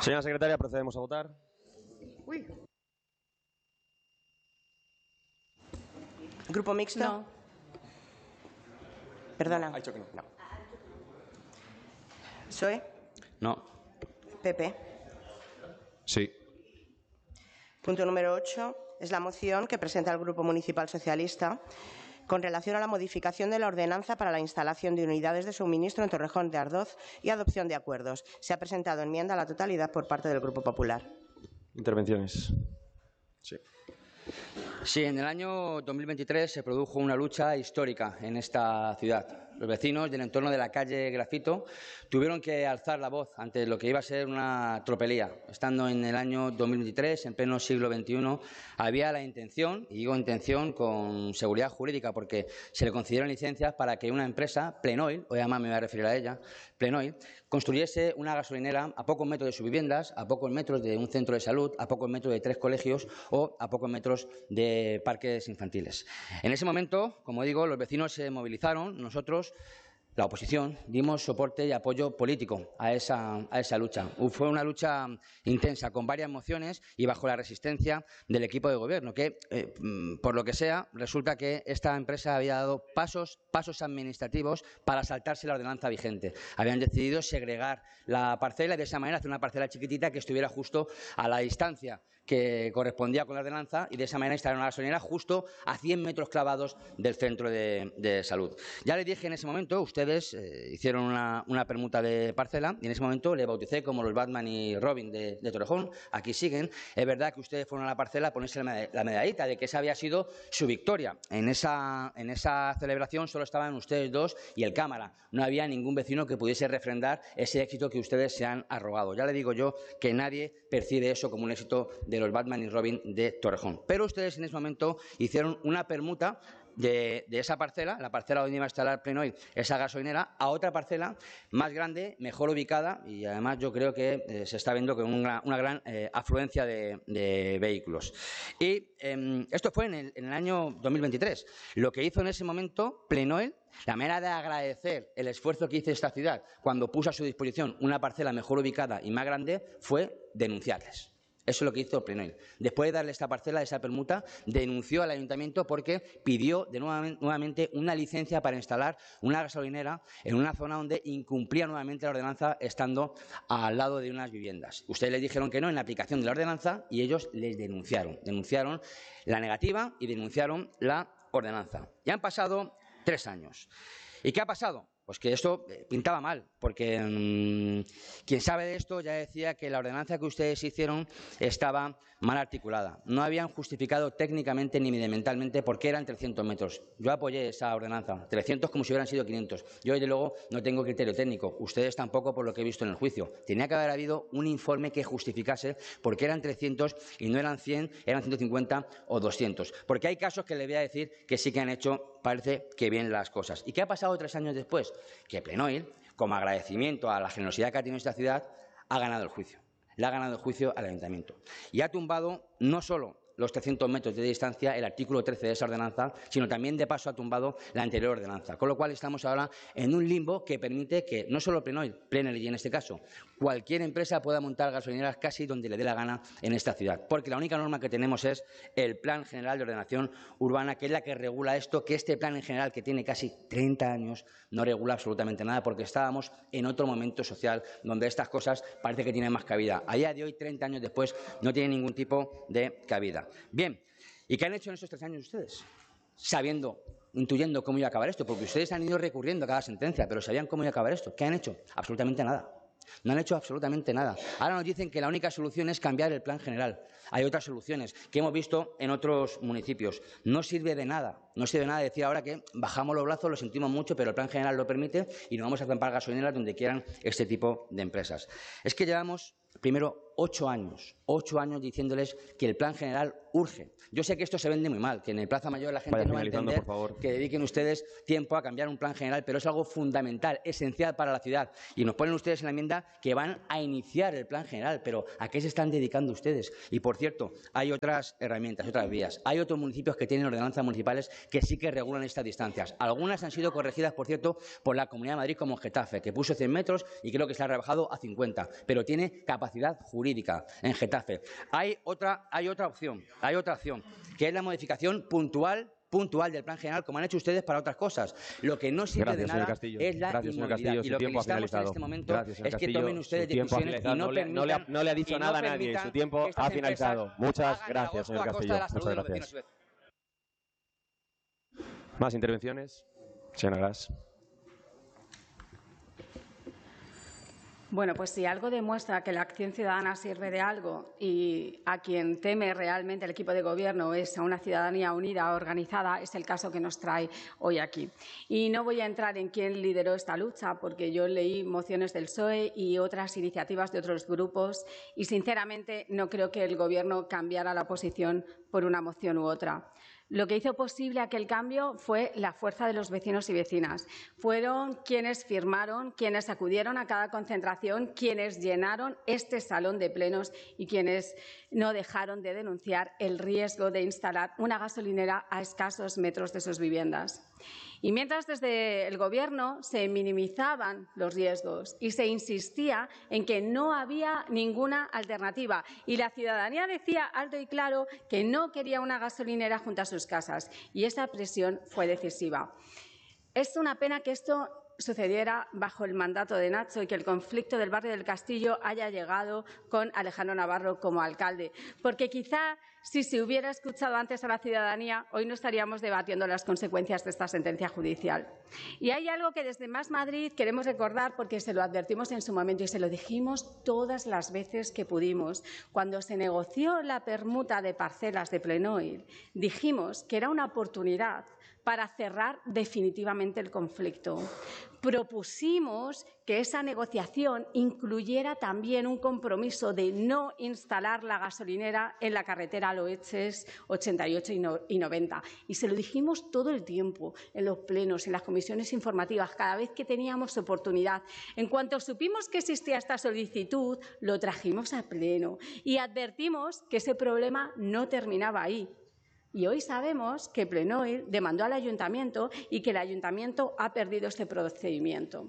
Señora secretaria, procedemos a votar. Uy. ¿Grupo mixto? No. Perdona. Ha dicho que no. ¿PSOE? No. ¿PP? Sí. Punto número 8 es la moción que presenta el Grupo Municipal Socialista con relación a la modificación de la ordenanza para la instalación de unidades de suministro en Torrejón de Ardoz y adopción de acuerdos. Se ha presentado enmienda a la totalidad por parte del Grupo Popular. Intervenciones. Sí. Sí, en el año 2023 se produjo una lucha histórica en esta ciudad. Los vecinos del entorno de la calle Grafito tuvieron que alzar la voz ante lo que iba a ser una tropelía. Estando en el año 2023, en pleno siglo XXI, había la intención, y digo intención con seguridad jurídica porque se le concedieron licencias para que una empresa, Plenoil, hoy además me voy a referir a ella, Plenoil, construyese una gasolinera a pocos metros de sus viviendas, a pocos metros de un centro de salud, a pocos metros de 3 colegios o a pocos metros de parques infantiles. En ese momento, como digo, los vecinos se movilizaron. Nosotros, la oposición, dimos soporte y apoyo político a esa lucha. Fue una lucha intensa, con varias mociones y bajo la resistencia del equipo de gobierno, que, por lo que sea, resulta que esta empresa había dado pasos administrativos para saltarse la ordenanza vigente. Habían decidido segregar la parcela y de esa manera hacer una parcela chiquitita que estuviera justo a la distancia que correspondía con la ordenanza y de esa manera instalar una gasolinera justo a 100 metros clavados del centro de salud. Ya les dije en ese momento, ustedes hicieron una permuta de parcela y en ese momento le bauticé como los Batman y Robin de Torrejón. Aquí siguen. Es verdad que ustedes fueron a la parcela a ponerse la medallita de que esa había sido su victoria. En esa celebración solo estaban ustedes dos y el cámara. No había ningún vecino que pudiese refrendar ese éxito que ustedes se han arrogado. Ya le digo yo que nadie percibe eso como un éxito de los Batman y Robin de Torrejón. Pero ustedes en ese momento hicieron una permuta de esa parcela, la parcela donde iba a instalar Plenoil esa gasolinera, a otra parcela más grande, mejor ubicada y además yo creo que se está viendo con una gran afluencia de vehículos. Y esto fue en el año 2023. Lo que hizo en ese momento Plenoil, la manera de agradecer el esfuerzo que hizo esta ciudad cuando puso a su disposición una parcela mejor ubicada y más grande, fue denunciarles. Eso es lo que hizo Plenoil. Después de darle esta parcela, esa permuta, denunció al ayuntamiento porque pidió nuevamente una licencia para instalar una gasolinera en una zona donde incumplía nuevamente la ordenanza estando al lado de unas viviendas. Ustedes les dijeron que no en la aplicación de la ordenanza y ellos les denunciaron. Denunciaron la negativa y denunciaron la ordenanza. Ya han pasado 3 años. ¿Y qué ha pasado? Pues que esto pintaba mal, porque quien sabe de esto ya decía que la ordenanza que ustedes hicieron estaba mal articulada. No habían justificado técnicamente ni medioambientalmente por qué eran 300 metros. Yo apoyé esa ordenanza, 300 como si hubieran sido 500. Yo, desde luego, no tengo criterio técnico. Ustedes tampoco, por lo que he visto en el juicio. Tenía que haber habido un informe que justificase por qué eran 300 y no eran 100, eran 150 o 200. Porque hay casos que le voy a decir que sí que han hecho, parece que bien las cosas. ¿Y qué ha pasado 3 años después? Que Plenoil, como agradecimiento a la generosidad que ha tenido esta ciudad, ha ganado el juicio. Le ha ganado el juicio al ayuntamiento. Y ha tumbado no solo los 300 metros de distancia, el artículo 13 de esa ordenanza, sino también de paso ha tumbado la anterior ordenanza. Con lo cual estamos ahora en un limbo que permite que no solo Plenoil y en este caso, cualquier empresa pueda montar gasolineras casi donde le dé la gana en esta ciudad. Porque la única norma que tenemos es el Plan General de Ordenación Urbana, que es la que regula esto, que este plan en general, que tiene casi 30 años, no regula absolutamente nada, porque estábamos en otro momento social donde estas cosas parece que tienen más cabida. A día de hoy, 30 años después, no tienen ningún tipo de cabida. Bien, ¿y qué han hecho en esos 3 años ustedes? Intuyendo cómo iba a acabar esto, porque ustedes han ido recurriendo a cada sentencia, pero sabían cómo iba a acabar esto. ¿Qué han hecho? Absolutamente nada. No han hecho absolutamente nada. Ahora nos dicen que la única solución es cambiar el plan general. Hay otras soluciones que hemos visto en otros municipios. No sirve de nada. No sirve de nada decir ahora que bajamos los brazos, lo sentimos mucho, pero el plan general lo permite y nos vamos a zampar gasolineras donde quieran este tipo de empresas. Es que llevamos, primero, 8 años diciéndoles que el plan general urge. Yo sé que esto se vende muy mal, que en el Plaza Mayor la gente no va a entender que dediquen ustedes tiempo a cambiar un plan general, pero es algo fundamental, esencial para la ciudad. Y nos ponen ustedes en la enmienda que van a iniciar el plan general, pero ¿a qué se están dedicando ustedes? Y, por cierto, hay otras herramientas, otras vías. Hay otros municipios que tienen ordenanzas municipales que sí que regulan estas distancias. Algunas han sido corregidas, por cierto, por la Comunidad de Madrid, como Getafe, que puso 100 metros y creo que se ha rebajado a 50, pero tiene capacidad jurídica en Getafe. Hay otra opción, que es la modificación puntual del plan general, como han hecho ustedes para otras cosas. Lo que no sirve de nada es la inmovilidad. Y lo que necesitamos en este momento es que tomen ustedes decisiones y no permitan... No le ha dicho nada a nadie. Su tiempo ha finalizado. Muchas gracias, señor Castillo. Muchas gracias. ¿Más intervenciones? Señora Gras. Bueno, pues si algo demuestra que la acción ciudadana sirve de algo y a quien teme realmente el equipo de Gobierno es a una ciudadanía unida, organizada, es el caso que nos trae hoy aquí. Y no voy a entrar en quién lideró esta lucha, porque yo leí mociones del PSOE y otras iniciativas de otros grupos y, sinceramente, no creo que el Gobierno cambiara la posición por una moción u otra. Lo que hizo posible aquel cambio fue la fuerza de los vecinos y vecinas. Fueron quienes firmaron, quienes acudieron a cada concentración, quienes llenaron este salón de plenos y quienes no dejaron de denunciar el riesgo de instalar una gasolinera a escasos metros de sus viviendas. Y mientras desde el Gobierno se minimizaban los riesgos y se insistía en que no había ninguna alternativa y la ciudadanía decía alto y claro que no quería una gasolinera junto a sus casas, y esa presión fue decisiva. Es una pena que esto sucediera bajo el mandato de Nacho y que el conflicto del barrio del Castillo haya llegado con Alejandro Navarro como alcalde, porque quizá si se hubiera escuchado antes a la ciudadanía, hoy no estaríamos debatiendo las consecuencias de esta sentencia judicial. Y hay algo que desde Más Madrid queremos recordar, porque se lo advertimos en su momento y se lo dijimos todas las veces que pudimos. Cuando se negoció la permuta de parcelas de Plenoil, dijimos que era una oportunidad para cerrar definitivamente el conflicto. Propusimos que esa negociación incluyera también un compromiso de no instalar la gasolinera en la carretera Loeches 88 y 90. Y se lo dijimos todo el tiempo, en los plenos, en las comisiones informativas, cada vez que teníamos oportunidad. En cuanto supimos que existía esta solicitud, lo trajimos a pleno y advertimos que ese problema no terminaba ahí. Y hoy sabemos que Plenoil demandó al Ayuntamiento y que el Ayuntamiento ha perdido este procedimiento.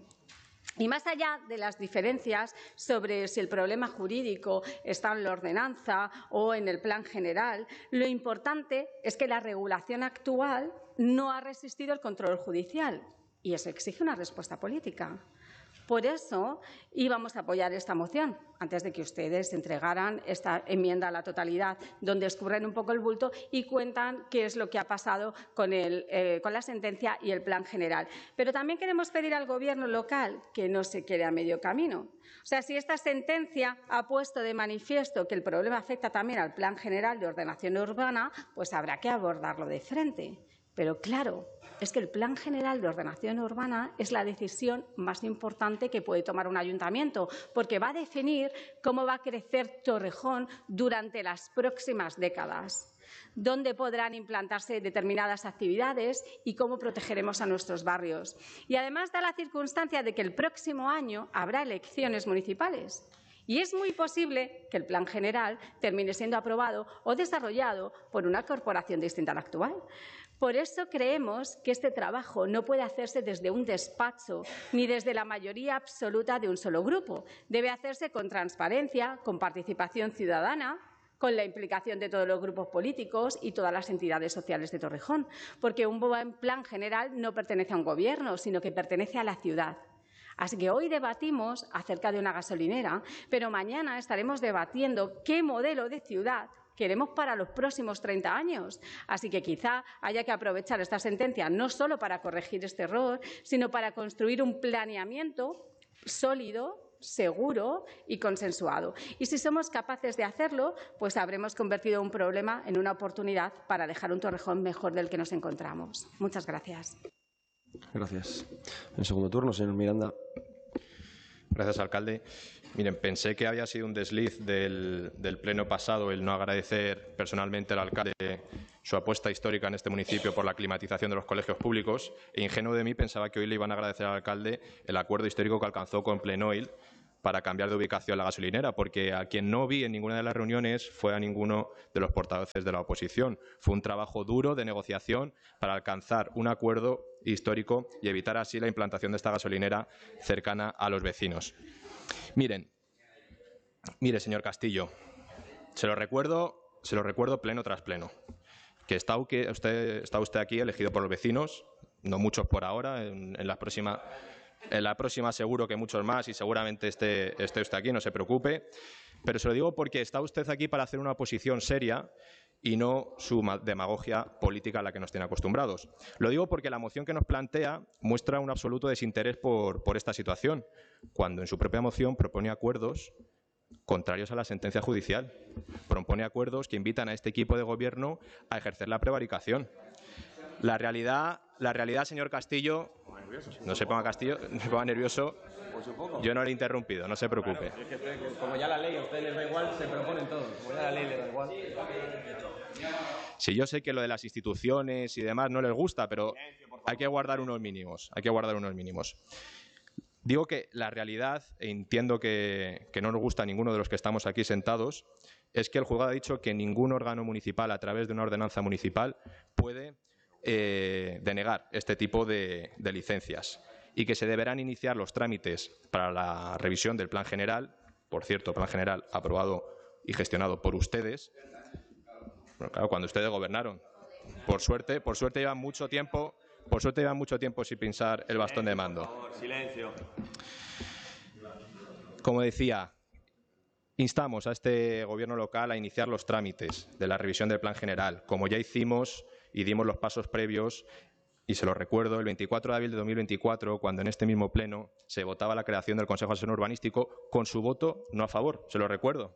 Y más allá de las diferencias sobre si el problema jurídico está en la ordenanza o en el plan general, lo importante es que la regulación actual no ha resistido el control judicial y eso exige una respuesta política. Por eso íbamos a apoyar esta moción, antes de que ustedes entregaran esta enmienda a la totalidad, donde escurren un poco el bulto y cuentan qué es lo que ha pasado con la sentencia y el plan general. Pero también queremos pedir al Gobierno local que no se quede a medio camino. O sea, si esta sentencia ha puesto de manifiesto que el problema afecta también al plan general de ordenación urbana, pues habrá que abordarlo de frente. Pero claro, es que el Plan General de Ordenación Urbana es la decisión más importante que puede tomar un ayuntamiento, porque va a definir cómo va a crecer Torrejón durante las próximas décadas, dónde podrán implantarse determinadas actividades y cómo protegeremos a nuestros barrios. Y además da la circunstancia de que el próximo año habrá elecciones municipales. Y es muy posible que el Plan General termine siendo aprobado o desarrollado por una corporación distinta a la actual. Por eso creemos que este trabajo no puede hacerse desde un despacho ni desde la mayoría absoluta de un solo grupo. Debe hacerse con transparencia, con participación ciudadana, con la implicación de todos los grupos políticos y todas las entidades sociales de Torrejón, porque un buen plan general no pertenece a un gobierno, sino que pertenece a la ciudad. Así que hoy debatimos acerca de una gasolinera, pero mañana estaremos debatiendo qué modelo de ciudad queremos para los próximos 30 años. Así que quizá haya que aprovechar esta sentencia no solo para corregir este error, sino para construir un planeamiento sólido, seguro y consensuado. Y si somos capaces de hacerlo, pues habremos convertido un problema en una oportunidad para dejar un Torrejón mejor del que nos encontramos. Muchas gracias. Gracias. En segundo turno, señor Miranda. Gracias, alcalde. Miren, pensé que había sido un desliz del pleno pasado el no agradecer personalmente al alcalde su apuesta histórica en este municipio por la climatización de los colegios públicos. E ingenuo de mí pensaba que hoy le iban a agradecer al alcalde el acuerdo histórico que alcanzó con Plenoil para cambiar de ubicación la gasolinera, porque a quien no vi en ninguna de las reuniones fue a ninguno de los portavoces de la oposición. Fue un trabajo duro de negociación para alcanzar un acuerdo histórico y evitar así la implantación de esta gasolinera cercana a los vecinos. Mire, señor Castillo, se lo recuerdo pleno tras pleno, que está usted aquí elegido por los vecinos, no muchos por ahora, en la próxima seguro que muchos más y seguramente esté usted aquí, no se preocupe, pero se lo digo porque está usted aquí para hacer una oposición seria y no su demagogia política a la que nos tiene acostumbrados. Lo digo porque la moción que nos plantea muestra un absoluto desinterés por esta situación, cuando en su propia moción propone acuerdos contrarios a la sentencia judicial. Propone acuerdos que invitan a este equipo de gobierno a ejercer la prevaricación. La realidad, señor Castillo, no se ponga nervioso, yo no le he interrumpido, no se preocupe. Bueno, es que como ya la ley a ustedes les da igual, se proponen todos. Como ya la ley les da igual. Sí, yo sé que lo de las instituciones y demás no les gusta, pero hay que guardar unos mínimos. Digo que la realidad, e entiendo que no nos gusta a ninguno de los que estamos aquí sentados, es que el juzgado ha dicho que ningún órgano municipal, a través de una ordenanza municipal, puede denegar este tipo de licencias y que se deberán iniciar los trámites para la revisión del Plan General, por cierto, Plan General aprobado y gestionado por ustedes, bueno, claro, cuando ustedes gobernaron. Por suerte llevan mucho tiempo sin pisar el bastón de mando. Por favor, silencio. Como decía, instamos a este Gobierno local a iniciar los trámites de la revisión del Plan General, como ya hicimos y dimos los pasos previos, y se lo recuerdo, el 24 de abril de 2024, cuando en este mismo pleno se votaba la creación del Consejo Asesor Urbanístico, con su voto no a favor. Se lo recuerdo.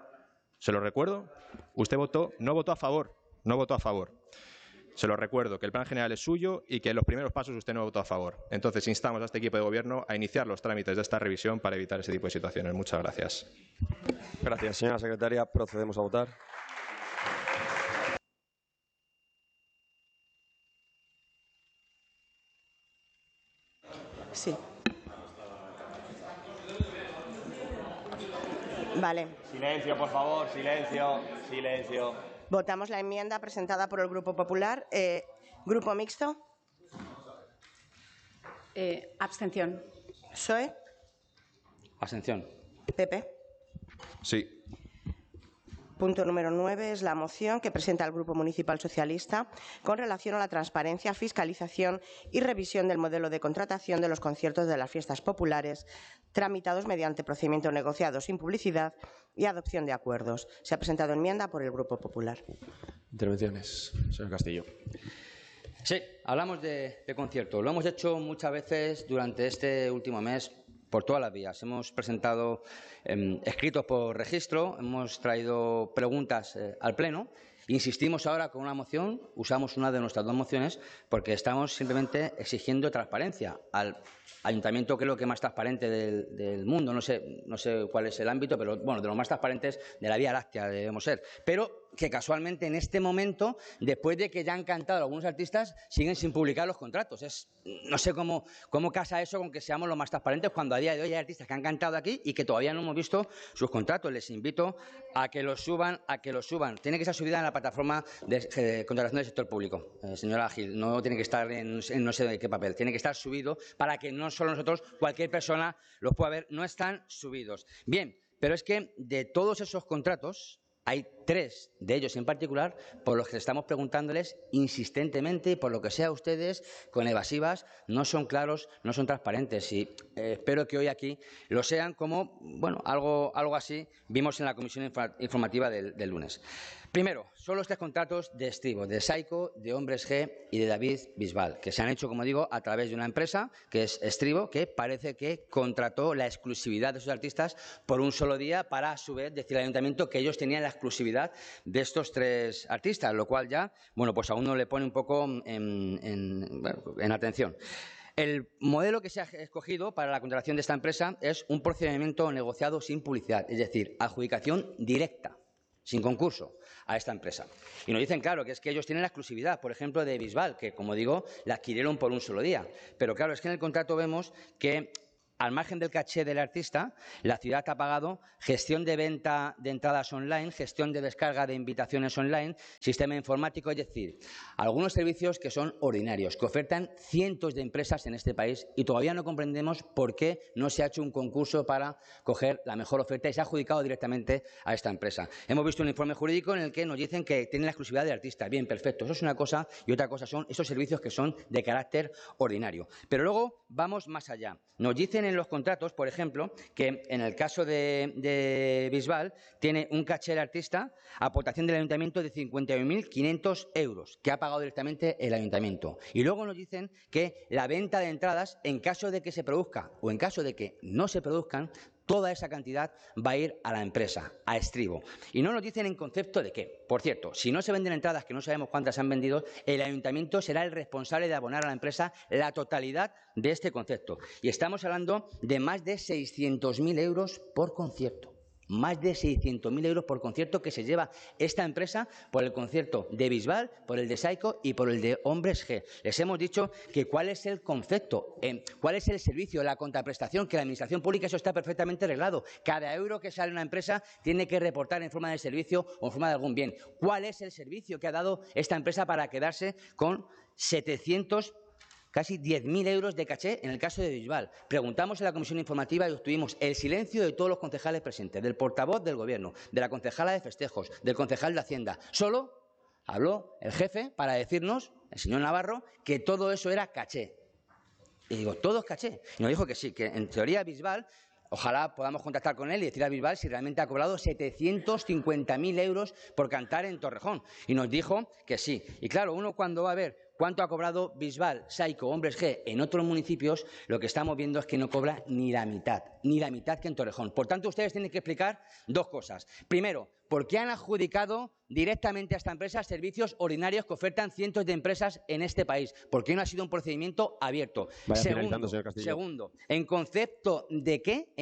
Usted no votó a favor. Se lo recuerdo, que el Plan General es suyo y que en los primeros pasos usted no votó a favor. Entonces, instamos a este equipo de gobierno a iniciar los trámites de esta revisión para evitar ese tipo de situaciones. Muchas gracias. Gracias, señora secretaria. Procedemos a votar. Sí. Vale. Silencio, por favor, silencio. Votamos la enmienda presentada por el Grupo Popular. ¿Grupo mixto? Abstención. ¿PSOE? Abstención. ¿PP? Sí. Punto número 9 es la moción que presenta el Grupo Municipal Socialista con relación a la transparencia, fiscalización y revisión del modelo de contratación de los conciertos de las fiestas populares, tramitados mediante procedimiento negociado sin publicidad y adopción de acuerdos. Se ha presentado enmienda por el Grupo Popular. Intervenciones. Señor Castillo. Sí, hablamos de concierto. Lo hemos hecho muchas veces durante este último mes por todas las vías. Hemos presentado escritos por registro, hemos traído preguntas al Pleno. Insistimos ahora con una moción, usamos una de nuestras dos mociones porque estamos simplemente exigiendo transparencia al ayuntamiento, que es lo que más transparente del mundo. No sé cuál es el ámbito, pero bueno, de los más transparentes de la Vía Láctea debemos ser. Pero que casualmente en este momento, después de que ya han cantado algunos artistas, siguen sin publicar los contratos. No sé cómo casa eso con que seamos los más transparentes cuando a día de hoy hay artistas que han cantado aquí y que todavía no hemos visto sus contratos. Les invito a que los suban, Tiene que estar subida en la plataforma de contratación del sector público. Señora Gil, no tiene que estar en no sé de qué papel, tiene que estar subido para que no solo nosotros, cualquier persona los pueda ver. No están subidos. Bien, pero es que de todos esos contratos hay 3 de ellos en particular por los que estamos preguntándoles insistentemente, y por lo que sea ustedes, con evasivas, no son claros, no son transparentes. Y espero que hoy aquí lo sean, como algo así vimos en la comisión informativa del lunes. Primero, son los 3 contratos de estribo, de Saico, de Hombres G y de David Bisbal, que se han hecho, como digo, a través de una empresa, que es Estribo, que parece que contrató la exclusividad de esos artistas por un solo día para, a su vez, decir al ayuntamiento que ellos tenían la exclusividad de estos 3 artistas, lo cual ya, pues a uno le pone un poco en atención. El modelo que se ha escogido para la contratación de esta empresa es un procedimiento negociado sin publicidad, es decir, adjudicación directa, sin concurso, a esta empresa. Y nos dicen, claro, que es que ellos tienen la exclusividad, por ejemplo, de Bisbal, que, como digo, la adquirieron por un solo día. Pero, claro, es que en el contrato vemos que, al margen del caché del artista, la ciudad ha pagado gestión de venta de entradas online, gestión de descarga de invitaciones online, sistema informático, es decir, algunos servicios que son ordinarios, que ofertan cientos de empresas en este país y todavía no comprendemos por qué no se ha hecho un concurso para coger la mejor oferta y se ha adjudicado directamente a esta empresa. Hemos visto un informe jurídico en el que nos dicen que tienen la exclusividad del artista. Bien, perfecto. Eso es una cosa y otra cosa son esos servicios que son de carácter ordinario. Pero luego vamos más allá. Nos dicen en los contratos, por ejemplo, que en el caso de Bisbal tiene un caché el artista, aportación del ayuntamiento de 51.500 euros, que ha pagado directamente el ayuntamiento. Y luego nos dicen que la venta de entradas, en caso de que se produzca o en caso de que no se produzcan, toda esa cantidad va a ir a la empresa, a Estribo. Y no nos dicen en concepto de qué. Por cierto, si no se venden entradas, que no sabemos cuántas se han vendido, el ayuntamiento será el responsable de abonar a la empresa la totalidad de este concepto. Y estamos hablando de más de 600.000 euros por concierto. Más de 600.000 euros por concierto que se lleva esta empresa por el concierto de Bisbal, por el de Saiko y por el de Hombres G. Les hemos dicho que cuál es el concepto, cuál es el servicio, la contraprestación, que la Administración Pública eso está perfectamente arreglado. Cada euro que sale una empresa tiene que reportar en forma de servicio o en forma de algún bien. ¿Cuál es el servicio que ha dado esta empresa para quedarse con 700 casi 10.000 euros de caché en el caso de Bisbal? Preguntamos en la comisión informativa y obtuvimos el silencio de todos los concejales presentes, del portavoz del Gobierno, de la concejala de festejos, del concejal de Hacienda. Solo habló el jefe para decirnos, el señor Navarro, que todo eso era caché. Y digo, ¿todo es caché? Y nos dijo que sí, que en teoría Bisbal, ojalá podamos contactar con él y decirle a Bisbal si realmente ha cobrado 750.000 euros por cantar en Torrejón. Y nos dijo que sí. Y claro, uno cuando va a ver cuánto ha cobrado Bisbal, Saiko, Hombres G en otros municipios, lo que estamos viendo es que no cobra ni la mitad que en Torrejón. Por tanto, ustedes tienen que explicar dos cosas. Primero, ¿por qué han adjudicado directamente a esta empresa servicios ordinarios que ofertan cientos de empresas en este país? ¿Por qué no ha sido un procedimiento abierto? Segundo, ¿en concepto de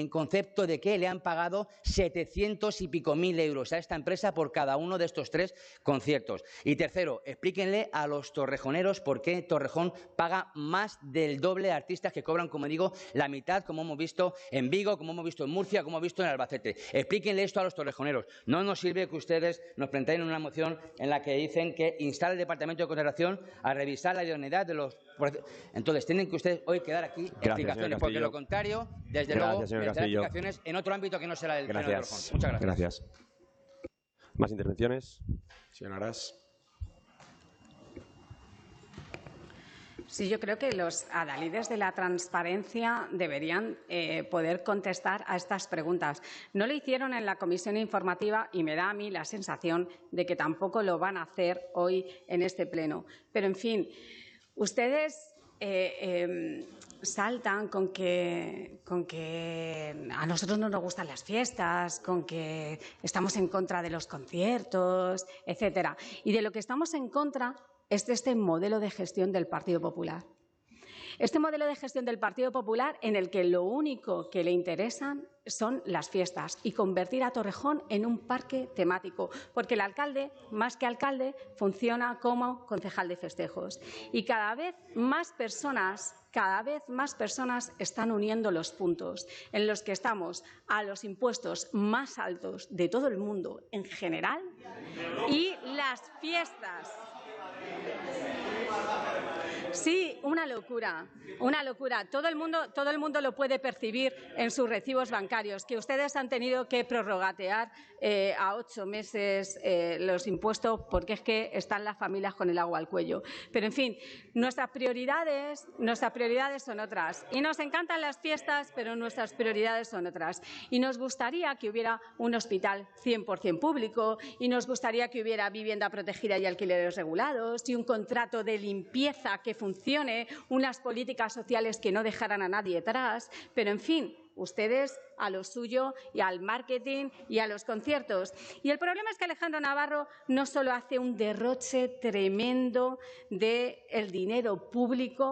qué le han pagado 700 y pico mil euros a esta empresa por cada uno de estos 3 conciertos? Y tercero, explíquenle a los torrejoneros por qué Torrejón paga más del doble de artistas que cobran, como digo, la mitad, como hemos visto en Vigo, como hemos visto en Murcia, como hemos visto en Albacete. Explíquenle esto a los torrejoneros. No nos sirve que ustedes nos planteen una moción en la que dicen que instala el Departamento de Contratación a revisar la idoneidad de los... Entonces, tienen que ustedes hoy quedar aquí explicaciones, porque lo contrario, desde luego, merecerá explicaciones en otro ámbito que no será el Pleno de Torrejón. Muchas gracias. ¿Más intervenciones? Señora Aras. Sí, yo creo que los adalides de la transparencia deberían poder contestar a estas preguntas. No lo hicieron en la comisión informativa y me da a mí la sensación de que tampoco lo van a hacer hoy en este pleno. Pero, en fin, ustedes saltan con que a nosotros no nos gustan las fiestas, con que estamos en contra de los conciertos, etcétera. Y de lo que estamos en contra es de este modelo de gestión del Partido Popular. Este modelo de gestión del Partido Popular en el que lo único que le interesan son las fiestas y convertir a Torrejón en un parque temático, porque el alcalde, más que alcalde, funciona como concejal de festejos. Y cada vez más personas están uniendo los puntos en los que estamos a los impuestos más altos de todo el mundo en general y las fiestas. Sí, una locura, una locura. Todo el mundo lo puede percibir en sus recibos bancarios, que ustedes han tenido que prorrogatear a 8 meses los impuestos porque es que están las familias con el agua al cuello. Pero, en fin, nuestras prioridades son otras. Y nos encantan las fiestas, pero nuestras prioridades son otras. Y nos gustaría que hubiera un hospital 100% público, y nos gustaría que hubiera vivienda protegida y alquileres regulados, y un contrato de limpieza que funcione, unas políticas sociales que no dejaran a nadie atrás. Pero, en fin, ustedes a lo suyo y al marketing y a los conciertos. Y el problema es que Alejandro Navarro no solo hace un derroche tremendo del dinero público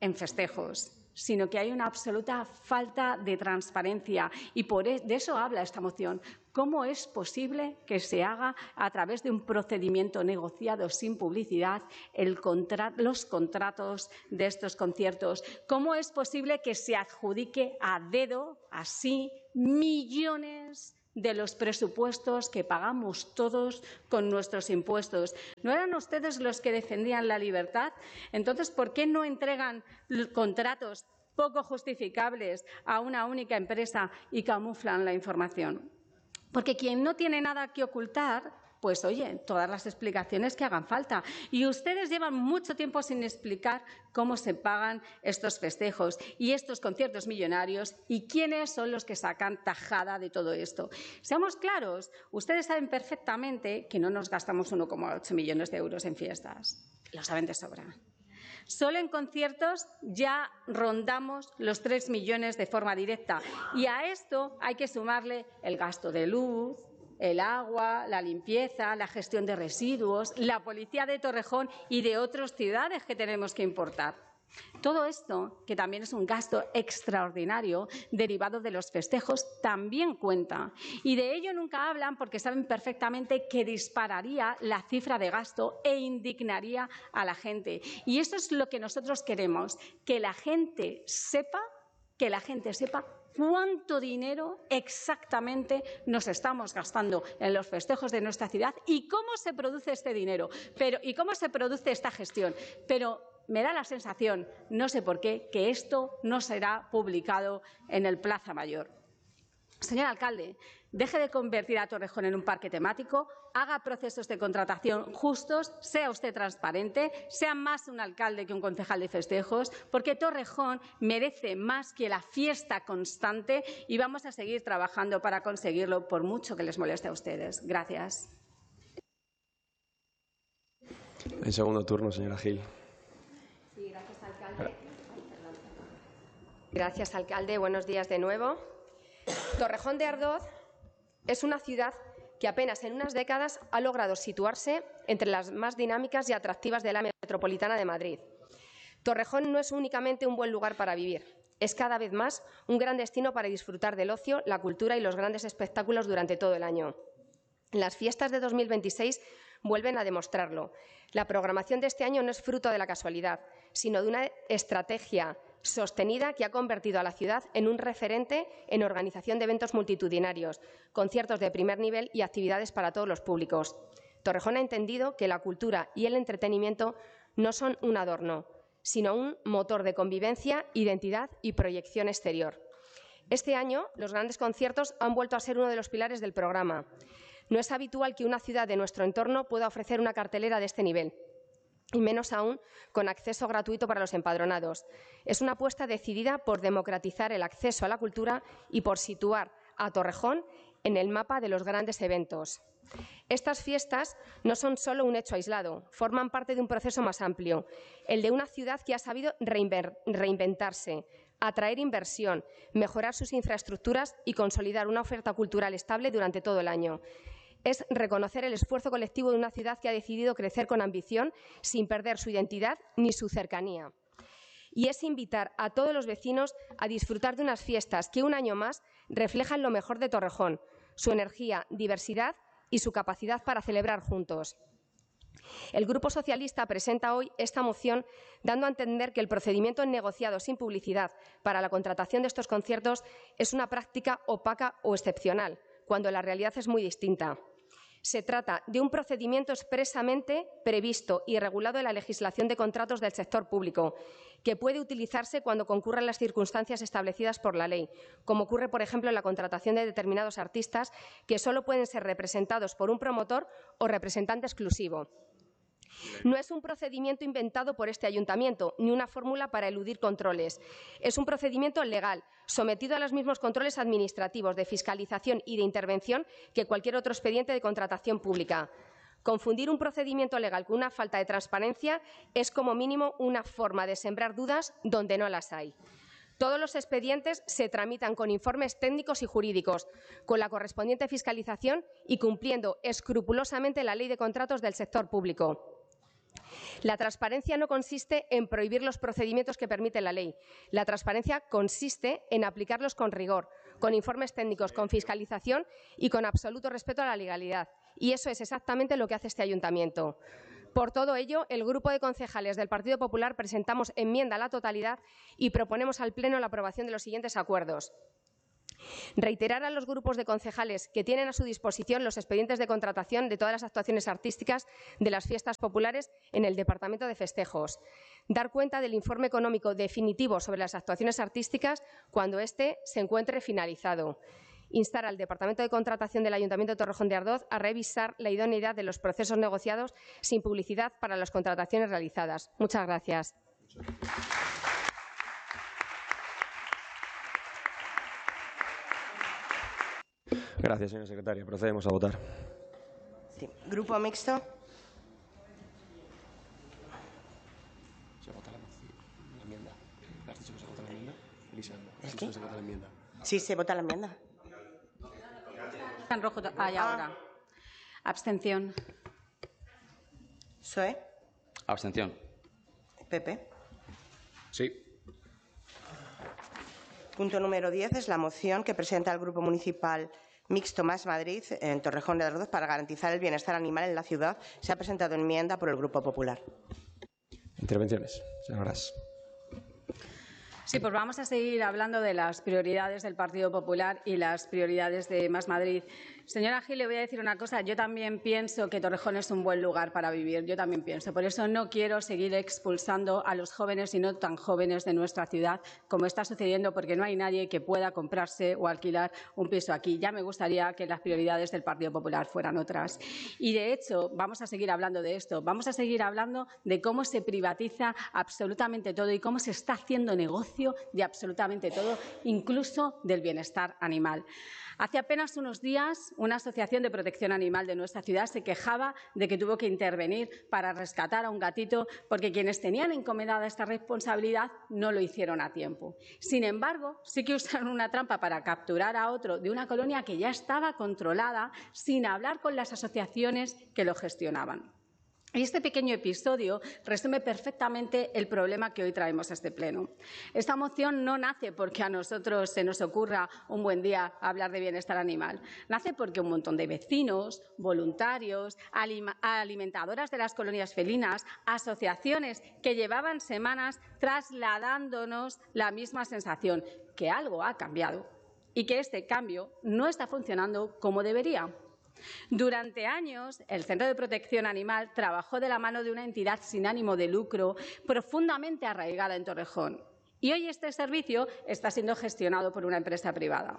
en festejos, sino que hay una absoluta falta de transparencia y de eso habla esta moción. ¿Cómo es posible que se haga a través de un procedimiento negociado sin publicidad los contratos de estos conciertos? ¿Cómo es posible que se adjudique a dedo, así, millones de los presupuestos que pagamos todos con nuestros impuestos? ¿No eran ustedes los que defendían la libertad? Entonces, ¿por qué no entregan contratos poco justificables a una única empresa y camuflan la información? Porque quien no tiene nada que ocultar, pues oye, todas las explicaciones que hagan falta. Y ustedes llevan mucho tiempo sin explicar cómo se pagan estos festejos y estos conciertos millonarios y quiénes son los que sacan tajada de todo esto. Seamos claros, ustedes saben perfectamente que no nos gastamos 1,8 millones de euros en fiestas. Lo saben de sobra. Solo en conciertos ya rondamos los 3 millones de forma directa y a esto hay que sumarle el gasto de luz, el agua, la limpieza, la gestión de residuos, la policía de Torrejón y de otras ciudades que tenemos que importar. Todo esto, que también es un gasto extraordinario derivado de los festejos, también cuenta. Y de ello nunca hablan porque saben perfectamente que dispararía la cifra de gasto e indignaría a la gente. Y eso es lo que nosotros queremos, que la gente sepa cuánto dinero exactamente nos estamos gastando en los festejos de nuestra ciudad y cómo se produce este dinero y cómo se produce esta gestión. Pero me da la sensación, no sé por qué, que esto no será publicado en el Plaza Mayor. Señor alcalde, deje de convertir a Torrejón en un parque temático, haga procesos de contratación justos, sea usted transparente, sea más un alcalde que un concejal de festejos, porque Torrejón merece más que la fiesta constante y vamos a seguir trabajando para conseguirlo, por mucho que les moleste a ustedes. Gracias. En segundo turno, señora Gil. Sí, gracias, alcalde. Gracias, alcalde. Buenos días de nuevo. Torrejón de Ardoz es una ciudad que apenas en unas décadas ha logrado situarse entre las más dinámicas y atractivas de la metropolitana de Madrid. Torrejón no es únicamente un buen lugar para vivir, es cada vez más un gran destino para disfrutar del ocio, la cultura y los grandes espectáculos durante todo el año. Las fiestas de 2026 vuelven a demostrarlo. La programación de este año no es fruto de la casualidad, sino de una estrategia sostenida que ha convertido a la ciudad en un referente en organización de eventos multitudinarios, conciertos de primer nivel y actividades para todos los públicos. Torrejón ha entendido que la cultura y el entretenimiento no son un adorno, sino un motor de convivencia, identidad y proyección exterior. Este año, los grandes conciertos han vuelto a ser uno de los pilares del programa. No es habitual que una ciudad de nuestro entorno pueda ofrecer una cartelera de este nivel, y menos aún con acceso gratuito para los empadronados. Es una apuesta decidida por democratizar el acceso a la cultura y por situar a Torrejón en el mapa de los grandes eventos. Estas fiestas no son solo un hecho aislado, forman parte de un proceso más amplio, el de una ciudad que ha sabido reinventarse, atraer inversión, mejorar sus infraestructuras y consolidar una oferta cultural estable durante todo el año. Es reconocer el esfuerzo colectivo de una ciudad que ha decidido crecer con ambición, sin perder su identidad ni su cercanía. Y es invitar a todos los vecinos a disfrutar de unas fiestas que un año más reflejan lo mejor de Torrejón, su energía, diversidad y su capacidad para celebrar juntos. El Grupo Socialista presenta hoy esta moción dando a entender que el procedimiento negociado sin publicidad para la contratación de estos conciertos es una práctica opaca o excepcional, cuando la realidad es muy distinta. Se trata de un procedimiento expresamente previsto y regulado en la legislación de contratos del sector público, que puede utilizarse cuando concurran las circunstancias establecidas por la ley, como ocurre, por ejemplo, en la contratación de determinados artistas, que solo pueden ser representados por un promotor o representante exclusivo. No es un procedimiento inventado por este ayuntamiento, ni una fórmula para eludir controles. Es un procedimiento legal, sometido a los mismos controles administrativos, de fiscalización y de intervención que cualquier otro expediente de contratación pública. Confundir un procedimiento legal con una falta de transparencia es, como mínimo, una forma de sembrar dudas donde no las hay. Todos los expedientes se tramitan con informes técnicos y jurídicos, con la correspondiente fiscalización y cumpliendo escrupulosamente la Ley de Contratos del sector público. La transparencia no consiste en prohibir los procedimientos que permite la ley. La transparencia consiste en aplicarlos con rigor, con informes técnicos, con fiscalización y con absoluto respeto a la legalidad. Y eso es exactamente lo que hace este ayuntamiento. Por todo ello, el Grupo de Concejales del Partido Popular presentamos enmienda a la totalidad y proponemos al Pleno la aprobación de los siguientes acuerdos. Reiterar a los grupos de concejales que tienen a su disposición los expedientes de contratación de todas las actuaciones artísticas de las fiestas populares en el Departamento de Festejos. Dar cuenta del informe económico definitivo sobre las actuaciones artísticas cuando éste se encuentre finalizado. Instar al Departamento de Contratación del Ayuntamiento de Torrejón de Ardoz a revisar la idoneidad de los procesos negociados sin publicidad para las contrataciones realizadas. Muchas gracias. Gracias, señora secretaria. Procedemos a votar. Sí. Grupo mixto. ¿Se vota la enmienda? ¿Has dicho que se vota la enmienda? Elisa, ¿has dicho que se vota la enmienda? Sí, se vota la enmienda. En rojo. Ahora. Abstención. PSOE. Abstención. PP. Sí. Punto número 10 es la moción que presenta el Grupo Municipal Mixto Más Madrid en Torrejón de Ardoz para garantizar el bienestar animal en la ciudad. Se ha presentado enmienda por el Grupo Popular. Intervenciones. Señoras. Sí, pues vamos a seguir hablando de las prioridades del Partido Popular y las prioridades de Más Madrid. Señora Gil, le voy a decir una cosa. Yo también pienso que Torrejón es un buen lugar para vivir. Yo también pienso. Por eso no quiero seguir expulsando a los jóvenes y no tan jóvenes de nuestra ciudad, como está sucediendo, porque no hay nadie que pueda comprarse o alquilar un piso aquí. Ya me gustaría que las prioridades del Partido Popular fueran otras. Y, de hecho, vamos a seguir hablando de esto. Vamos a seguir hablando de cómo se privatiza absolutamente todo y cómo se está haciendo negocio de absolutamente todo, incluso del bienestar animal. Hace apenas unos días, una asociación de protección animal de nuestra ciudad se quejaba de que tuvo que intervenir para rescatar a un gatito porque quienes tenían encomendada esta responsabilidad no lo hicieron a tiempo. Sin embargo, sí que usaron una trampa para capturar a otro de una colonia que ya estaba controlada sin hablar con las asociaciones que lo gestionaban. Y este pequeño episodio resume perfectamente el problema que hoy traemos a este pleno. Esta moción no nace porque a nosotros se nos ocurra un buen día hablar de bienestar animal. Nace porque un montón de vecinos, voluntarios, alimentadoras de las colonias felinas, asociaciones que llevaban semanas trasladándonos la misma sensación, que algo ha cambiado y que este cambio no está funcionando como debería. Durante años, el Centro de Protección Animal trabajó de la mano de una entidad sin ánimo de lucro profundamente arraigada en Torrejón. Y hoy este servicio está siendo gestionado por una empresa privada.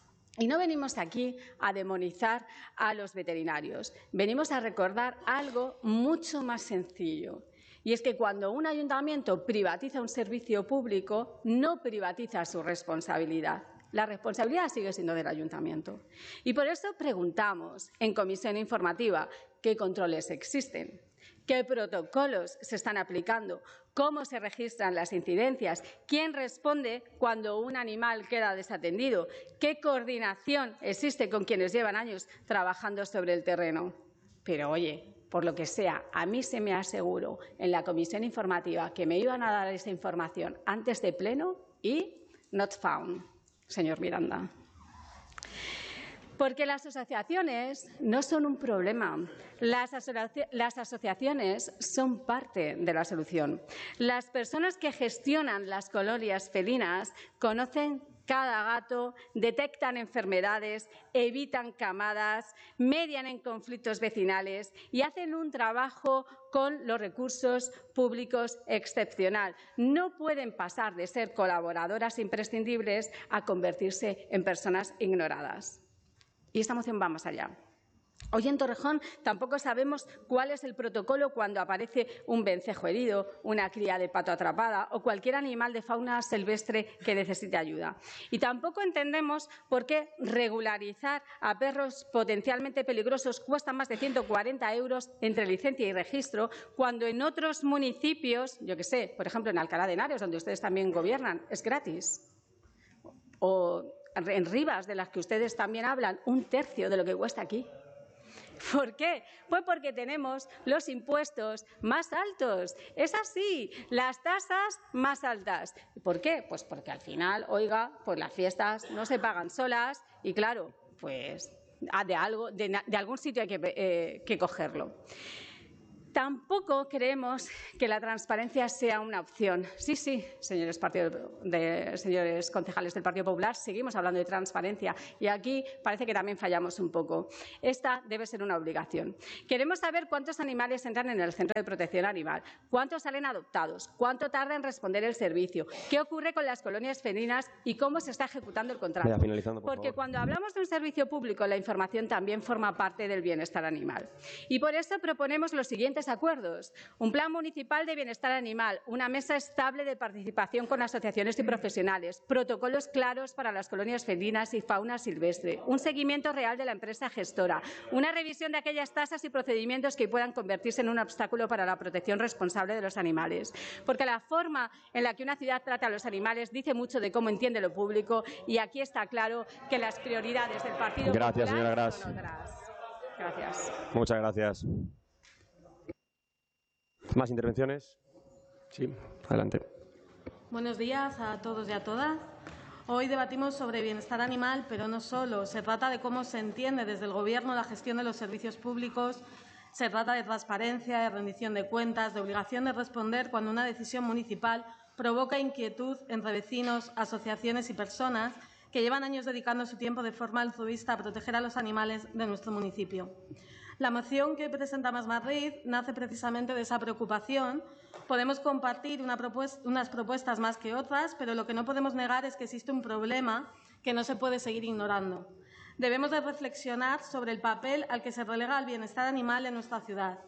Y no venimos aquí a demonizar a los veterinarios. Venimos a recordar algo mucho más sencillo. Y es que cuando un ayuntamiento privatiza un servicio público, no privatiza su responsabilidad. La responsabilidad sigue siendo del ayuntamiento. Y por eso preguntamos en comisión informativa qué controles existen, qué protocolos se están aplicando, cómo se registran las incidencias, quién responde cuando un animal queda desatendido, qué coordinación existe con quienes llevan años trabajando sobre el terreno. Pero, oye, por lo que sea, a mí se me aseguró en la comisión informativa que me iban a dar esa información antes de pleno y not found. Señor Miranda. Porque las asociaciones no son un problema. Las asociaciones son parte de la solución. Las personas que gestionan las colonias felinas conocen cada gato, detectan enfermedades, evitan camadas, median en conflictos vecinales y hacen un trabajo con los recursos públicos excepcional. No pueden pasar de ser colaboradoras imprescindibles a convertirse en personas ignoradas. Y esta moción va más allá. Hoy en Torrejón tampoco sabemos cuál es el protocolo cuando aparece un vencejo herido, una cría de pato atrapada o cualquier animal de fauna silvestre que necesite ayuda. Y tampoco entendemos por qué regularizar a perros potencialmente peligrosos cuesta más de 140 € entre licencia y registro, cuando en otros municipios, yo qué sé, por ejemplo en Alcalá de Henares, donde ustedes también gobiernan, es gratis. O en Rivas, de las que ustedes también hablan, 1/3 de lo que cuesta aquí. ¿Por qué? Pues porque tenemos los impuestos más altos. Es así, las tasas más altas. ¿Por qué? Pues porque al final, oiga, pues las fiestas no se pagan solas y claro, pues de algún sitio hay que cogerlo. Tampoco creemos que la transparencia sea una opción. Sí, señores concejales del Partido Popular, seguimos hablando de transparencia y aquí parece que también fallamos un poco. Esta debe ser una obligación. Queremos saber cuántos animales entran en el centro de protección animal, cuántos salen adoptados, cuánto tarda en responder el servicio, qué ocurre con las colonias felinas y cómo se está ejecutando el contrato. Vaya, finalizando, por Porque favor. cuando hablamos de un servicio público, la información también forma parte del bienestar animal. Y por eso proponemos los siguientes acuerdos: un plan municipal de bienestar animal, una mesa estable de participación con asociaciones y profesionales, protocolos claros para las colonias felinas y fauna silvestre, un seguimiento real de la empresa gestora, una revisión de aquellas tasas y procedimientos que puedan convertirse en un obstáculo para la protección responsable de los animales. Porque la forma en la que una ciudad trata a los animales dice mucho de cómo entiende lo público y aquí está claro que las prioridades del Partido Popular Señora Gras. son otras. Gracias. Muchas gracias. ¿Más intervenciones? Sí, adelante. Buenos días a todos y a todas. Hoy debatimos sobre bienestar animal, pero no solo. Se trata de cómo se entiende desde el Gobierno la gestión de los servicios públicos. Se trata de transparencia, de rendición de cuentas, de obligación de responder cuando una decisión municipal provoca inquietud entre vecinos, asociaciones y personas que llevan años dedicando su tiempo de forma altruista a proteger a los animales de nuestro municipio. La moción que presenta Mas Madrid nace precisamente de esa preocupación. Podemos compartir unas propuestas más que otras, pero lo que no podemos negar es que existe un problema que no se puede seguir ignorando. Debemos de reflexionar sobre el papel al que se relega el bienestar animal en nuestra ciudad.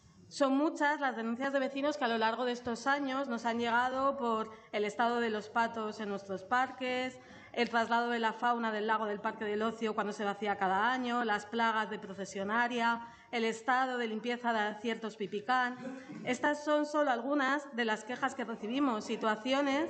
Son muchas las denuncias de vecinos que a lo largo de estos años nos han llegado por el estado de los patos en nuestros parques, el traslado de la fauna del lago del Parque del Ocio cuando se vacía cada año, las plagas de procesionaria, el estado de limpieza de ciertos pipicán. Estas son solo algunas de las quejas que recibimos, situaciones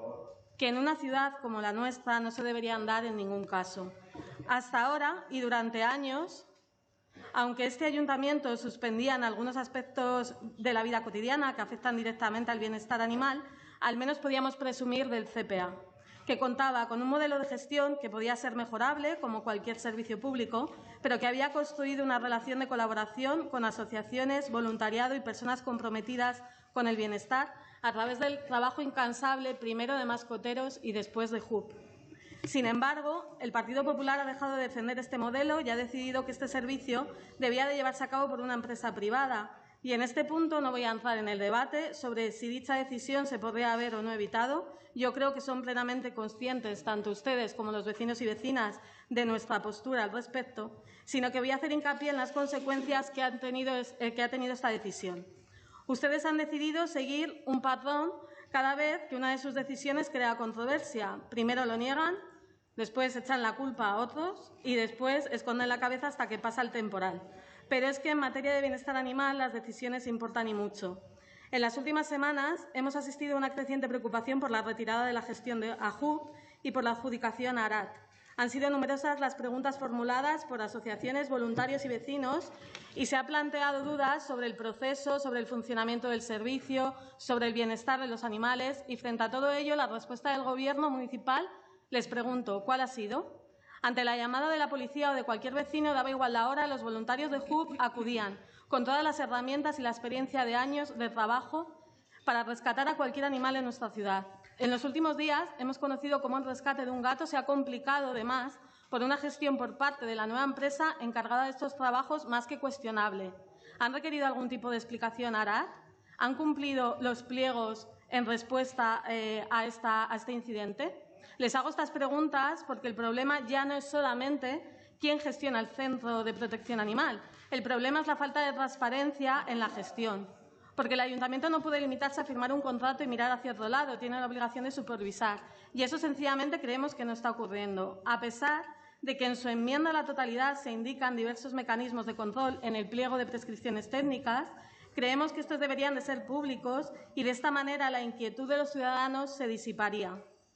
que en una ciudad como la nuestra no se deberían dar en ningún caso. Hasta ahora y durante años, aunque este ayuntamiento suspendía en algunos aspectos de la vida cotidiana que afectan directamente al bienestar animal, al menos podíamos presumir del CPA, que contaba con un modelo de gestión que podía ser mejorable, como cualquier servicio público, pero que había construido una relación de colaboración con asociaciones, voluntariado y personas comprometidas con el bienestar a través del trabajo incansable, primero de mascoteros y después de JUP. Sin embargo, el Partido Popular ha dejado de defender este modelo y ha decidido que este servicio debía de llevarse a cabo por una empresa privada. Y en este punto no voy a entrar en el debate sobre si dicha decisión se podría haber o no evitado. Yo creo que son plenamente conscientes, tanto ustedes como los vecinos y vecinas, de nuestra postura al respecto, sino que voy a hacer hincapié en las consecuencias que ha tenido esta decisión. Ustedes han decidido seguir un patrón cada vez que una de sus decisiones crea controversia. Primero lo niegan, después echan la culpa a otros y después esconden la cabeza hasta que pasa el temporal. Pero es que en materia de bienestar animal las decisiones importan y mucho. En las últimas semanas hemos asistido a una creciente preocupación por la retirada de la gestión de AJUP y por la adjudicación a ARAT. Han sido numerosas las preguntas formuladas por asociaciones, voluntarios y vecinos y se han planteado dudas sobre el proceso, sobre el funcionamiento del servicio, sobre el bienestar de los animales y frente a todo ello la respuesta del Gobierno municipal, les pregunto, ¿cuál ha sido? Ante la llamada de la policía o de cualquier vecino, daba igual la hora, los voluntarios de JUP acudían con todas las herramientas y la experiencia de años de trabajo para rescatar a cualquier animal en nuestra ciudad. En los últimos días hemos conocido cómo el rescate de un gato se ha complicado, además, por una gestión por parte de la nueva empresa encargada de estos trabajos más que cuestionable. ¿Han requerido algún tipo de explicación a ARAT? ¿Han cumplido los pliegos en respuesta a este incidente? Les hago estas preguntas porque el problema ya no es solamente quién gestiona el Centro de Protección Animal. El problema es la falta de transparencia en la gestión, porque el ayuntamiento no puede limitarse a firmar un contrato y mirar hacia otro lado, tiene la obligación de supervisar. Y eso sencillamente creemos que no está ocurriendo, a pesar de que en su enmienda a la totalidad se indican diversos mecanismos de control en el pliego de prescripciones técnicas. Creemos que estos deberían de ser públicos y de esta manera la inquietud de los ciudadanos se disiparía.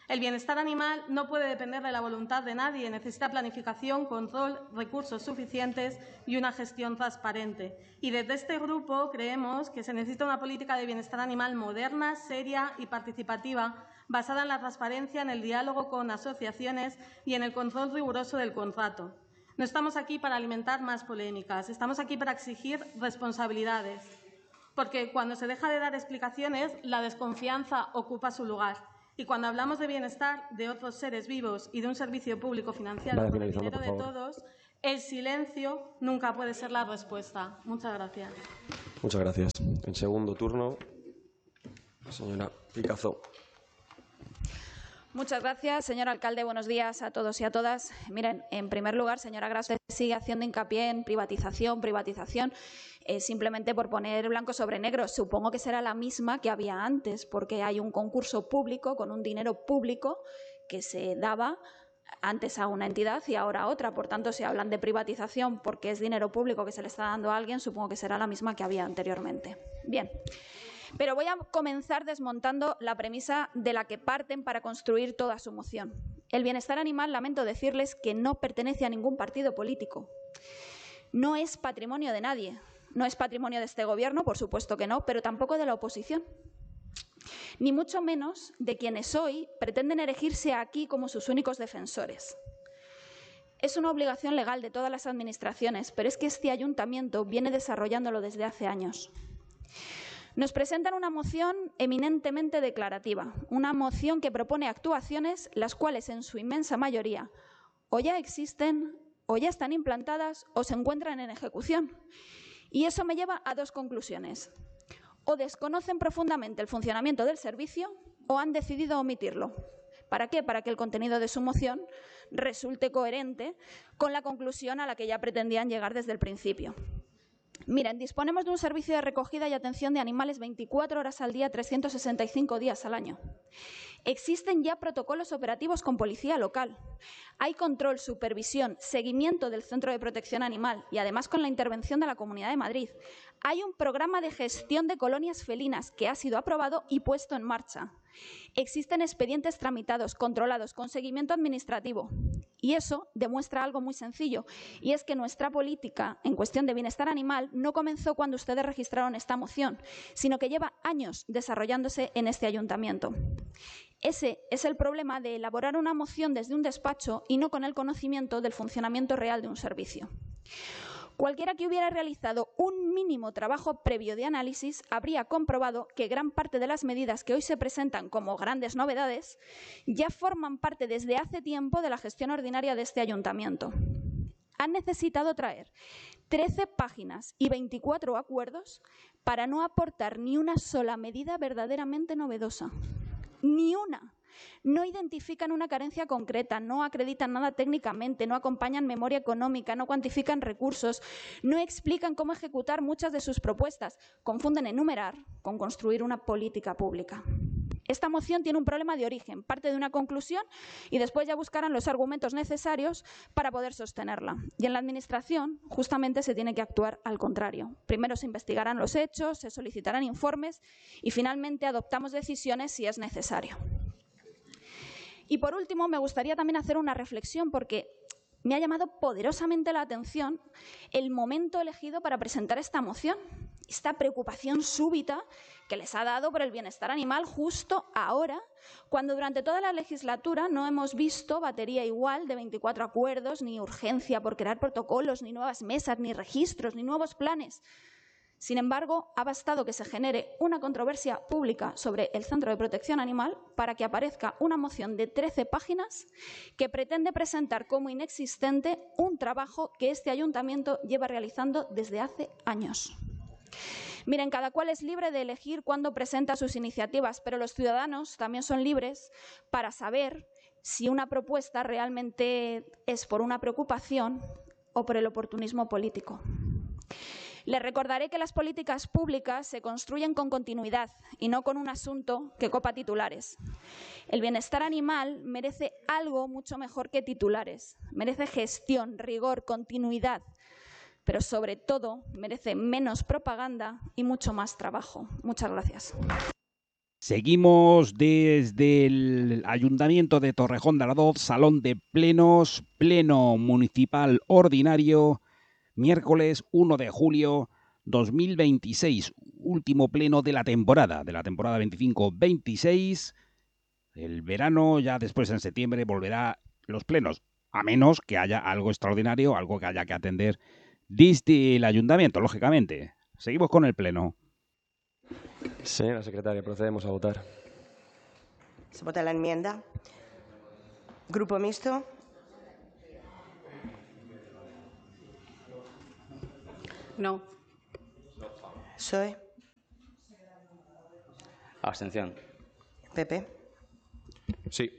El bienestar animal no puede depender de la voluntad de nadie, necesita planificación, control, recursos suficientes y una gestión transparente. Y desde este grupo creemos que se necesita una política de bienestar animal moderna, seria y participativa, basada en la transparencia, en el diálogo con asociaciones y en el control riguroso del contrato. No estamos aquí para alimentar más polémicas, estamos aquí para exigir responsabilidades, porque cuando se deja de dar explicaciones, la desconfianza ocupa su lugar. Y cuando hablamos de bienestar de otros seres vivos y de un servicio público financiado con el dinero de todos, el silencio nunca puede ser la respuesta. Muchas gracias. Muchas gracias. En segundo turno, señora Picazo. Muchas gracias, señor alcalde. Buenos días a todos y a todas. Miren, en primer lugar, señora Grau, usted sigue haciendo hincapié en privatización, simplemente por poner blanco sobre negro. Supongo que será la misma que había antes, porque hay un concurso público con un dinero público que se daba antes a una entidad y ahora a otra. Por tanto, si hablan de privatización porque es dinero público que se le está dando a alguien, supongo que será la misma que había anteriormente. Bien. Pero voy a comenzar desmontando la premisa de la que parten para construir toda su moción. El bienestar animal, lamento decirles que no pertenece a ningún partido político. No es patrimonio de nadie. No es patrimonio de este Gobierno, por supuesto que no, pero tampoco de la oposición. Ni mucho menos de quienes hoy pretenden erigirse aquí como sus únicos defensores. Es una obligación legal de todas las administraciones, pero es que este ayuntamiento viene desarrollándolo desde hace años. Nos presentan una moción eminentemente declarativa, una moción que propone actuaciones las cuales en su inmensa mayoría o ya existen, o ya están implantadas o se encuentran en ejecución. Y eso me lleva a dos conclusiones. O desconocen profundamente el funcionamiento del servicio o han decidido omitirlo. ¿Para qué? Para que el contenido de su moción resulte coherente con la conclusión a la que ya pretendían llegar desde el principio. Miren, disponemos de un servicio de recogida y atención de animales 24 horas al día, 365 días al año. Existen ya protocolos operativos con policía local. Hay control, supervisión, seguimiento del Centro de Protección Animal y además con la intervención de la Comunidad de Madrid. Hay un programa de gestión de colonias felinas que ha sido aprobado y puesto en marcha. Existen expedientes tramitados, controlados, con seguimiento administrativo. Y eso demuestra algo muy sencillo, y es que nuestra política en cuestión de bienestar animal no comenzó cuando ustedes registraron esta moción, sino que lleva años desarrollándose en este ayuntamiento. Ese es el problema de elaborar una moción desde un despacho y no con el conocimiento del funcionamiento real de un servicio. Cualquiera que hubiera realizado un mínimo trabajo previo de análisis habría comprobado que gran parte de las medidas que hoy se presentan como grandes novedades ya forman parte desde hace tiempo de la gestión ordinaria de este ayuntamiento. Han necesitado traer 13 páginas y 24 acuerdos para no aportar ni una sola medida verdaderamente novedosa. Ni una. No identifican una carencia concreta, no acreditan nada técnicamente, no acompañan memoria económica, no cuantifican recursos, no explican cómo ejecutar muchas de sus propuestas. Confunden enumerar con construir una política pública. Esta moción tiene un problema de origen, parte de una conclusión y después ya buscarán los argumentos necesarios para poder sostenerla. Y en la Administración justamente se tiene que actuar al contrario. Primero se investigarán los hechos, se solicitarán informes y finalmente adoptamos decisiones si es necesario. Y por último, me gustaría también hacer una reflexión porque me ha llamado poderosamente la atención el momento elegido para presentar esta moción, esta preocupación súbita que les ha dado por el bienestar animal justo ahora, cuando durante toda la legislatura no hemos visto batería igual de 24 acuerdos, ni urgencia por crear protocolos, ni nuevas mesas, ni registros, ni nuevos planes. Sin embargo, ha bastado que se genere una controversia pública sobre el Centro de Protección Animal para que aparezca una moción de 13 páginas que pretende presentar como inexistente un trabajo que este ayuntamiento lleva realizando desde hace años. Miren, cada cual es libre de elegir cuándo presenta sus iniciativas, pero los ciudadanos también son libres para saber si una propuesta realmente es por una preocupación o por el oportunismo político. Les recordaré que las políticas públicas se construyen con continuidad y no con un asunto que copa titulares. El bienestar animal merece algo mucho mejor que titulares. Merece gestión, rigor, continuidad, pero sobre todo merece menos propaganda y mucho más trabajo. Muchas gracias. Seguimos desde el Ayuntamiento de Torrejón de Ardoz, Salón de Plenos, Pleno Municipal Ordinario, miércoles 1 de julio 2026, último pleno de la temporada 25-26. El verano, ya después en septiembre, volverá los plenos, a menos que haya algo extraordinario, algo que haya que atender desde el Ayuntamiento, lógicamente. Seguimos con el pleno. Señora secretaria, procedemos a votar. Se vota la enmienda. Grupo Mixto. No. PSOE. Abstención. PP. Sí.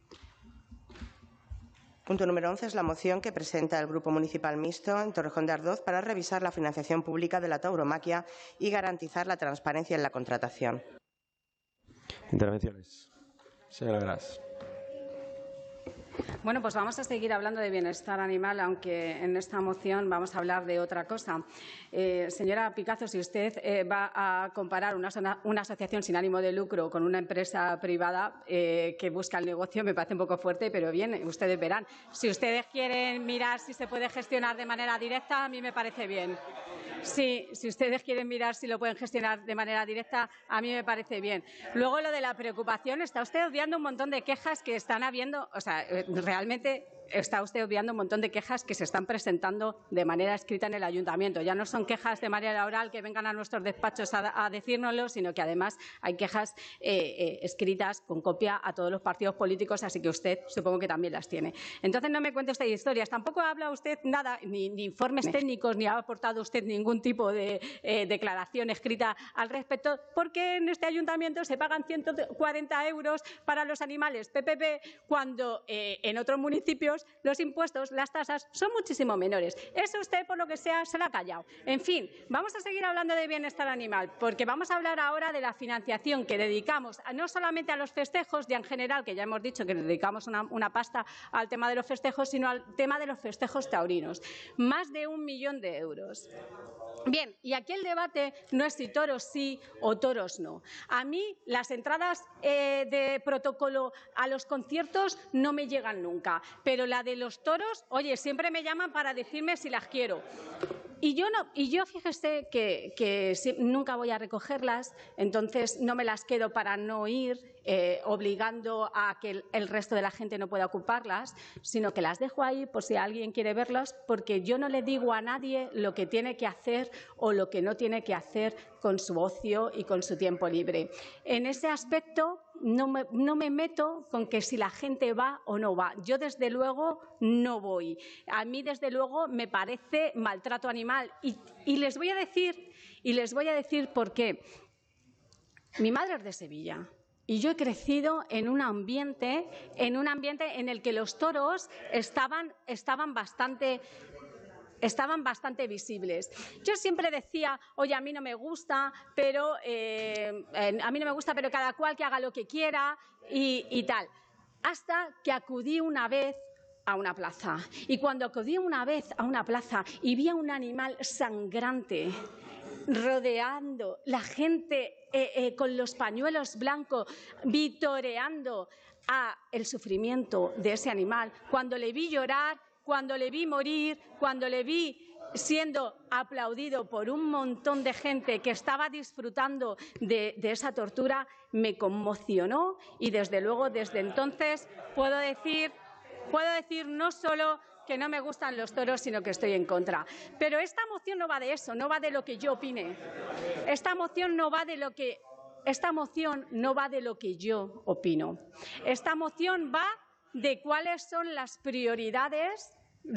Punto número 11 es la moción que presenta el Grupo Municipal Mixto en Torrejón de Ardoz para revisar la financiación pública de la tauromaquia y garantizar la transparencia en la contratación. Intervenciones. Señora Gras. Bueno, pues vamos a seguir hablando de bienestar animal, aunque en esta moción vamos a hablar de otra cosa. Señora Picazo, si usted va a comparar una asociación sin ánimo de lucro con una empresa privada que busca el negocio, me parece un poco fuerte, pero bien, ustedes verán. Si ustedes quieren mirar si se puede gestionar de manera directa, a mí me parece bien. Sí, si ustedes quieren mirar si lo pueden gestionar de manera directa, a mí me parece bien. Luego, lo de la preocupación, está usted obviando un montón de quejas que están habiendo, o sea, realmente está usted obviando un montón de quejas que se están presentando de manera escrita en el Ayuntamiento. Ya no son quejas de manera oral que vengan a nuestros despachos a decírnoslo, sino que además hay quejas escritas con copia a todos los partidos políticos, así que usted supongo que también las tiene. Entonces no me cuente usted historias. Tampoco habla usted nada, ni informes técnicos, ni ha aportado usted ningún tipo de declaración escrita al respecto, porque en este Ayuntamiento se pagan 140 euros para los animales PPP, cuando en otros municipios los impuestos, las tasas son muchísimo menores. Eso usted, por lo que sea, se lo ha callado. En fin, vamos a seguir hablando de bienestar animal, porque vamos a hablar ahora de la financiación que dedicamos no solamente a los festejos, ya en general, que ya hemos dicho que dedicamos una pasta al tema de los festejos, sino al tema de los festejos taurinos. Más de 1 millón de euros. Bien, y aquí el debate no es si toros sí o toros no. A mí las entradas de protocolo a los conciertos no me llegan nunca, pero la de los toros, oye, siempre me llaman para decirme si las quiero. Y yo fíjese que nunca voy a recogerlas, entonces no me las quedo para no ir, obligando a que el resto de la gente no pueda ocuparlas, sino que las dejo ahí por si alguien quiere verlas, porque yo no le digo a nadie lo que tiene que hacer o lo que no tiene que hacer con su ocio y con su tiempo libre. En ese aspecto no me meto con que si la gente va o no va. Yo, desde luego, no voy. A mí, desde luego, me parece maltrato animal. Y les voy a decir por qué. Mi madre es de Sevilla. Y yo he crecido en un ambiente en el que los toros estaban bastante visibles. Yo siempre decía, oye, a mí no me gusta, pero cada cual que haga lo que quiera y tal. Hasta que acudí una vez a una plaza. Y cuando acudí una vez a una plaza y vi a un animal sangrante rodeando, la gente con los pañuelos blancos vitoreando a el sufrimiento de ese animal, cuando le vi llorar, cuando le vi morir, cuando le vi siendo aplaudido por un montón de gente que estaba disfrutando de esa tortura, me conmocionó y, desde luego, desde entonces puedo decir no solo que no me gustan los toros, sino que estoy en contra. Pero esta moción no va de eso, no va de lo que yo opine. Esta moción no va de lo que yo opino. Esta moción va de cuáles son las prioridades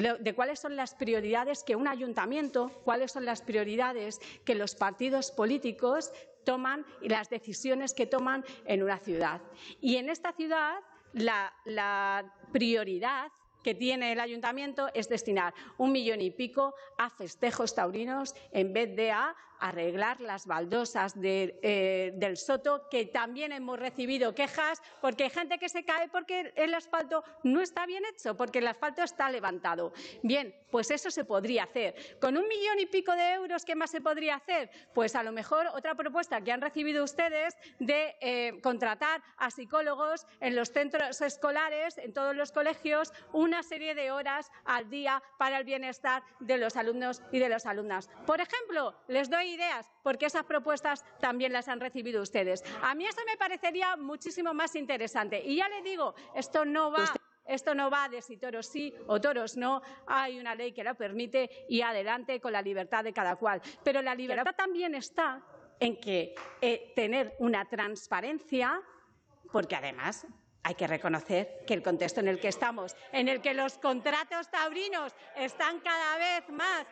que un ayuntamiento, cuáles son las prioridades que los partidos políticos toman y las decisiones que toman en una ciudad. Y en esta ciudad la prioridad que tiene el ayuntamiento es destinar 1,5 millones a festejos taurinos en vez de a arreglar las baldosas del Soto, que también hemos recibido quejas porque hay gente que se cae porque el asfalto no está bien hecho, porque el asfalto está levantado. Bien, pues eso se podría hacer. ¿Con 1 millón y pico de euros qué más se podría hacer? Pues a lo mejor otra propuesta que han recibido ustedes de contratar a psicólogos en los centros escolares, en todos los colegios, una serie de horas al día para el bienestar de los alumnos y de las alumnas. Por ejemplo, les doy ideas, porque esas propuestas también las han recibido ustedes. A mí eso me parecería muchísimo más interesante. Y ya le digo, esto no va de si toros sí o toros no. Hay una ley que lo permite y adelante con la libertad de cada cual. Pero la libertad también está en que tener una transparencia, porque además hay que reconocer que el contexto en el que estamos, en el que los contratos taurinos están cada vez más,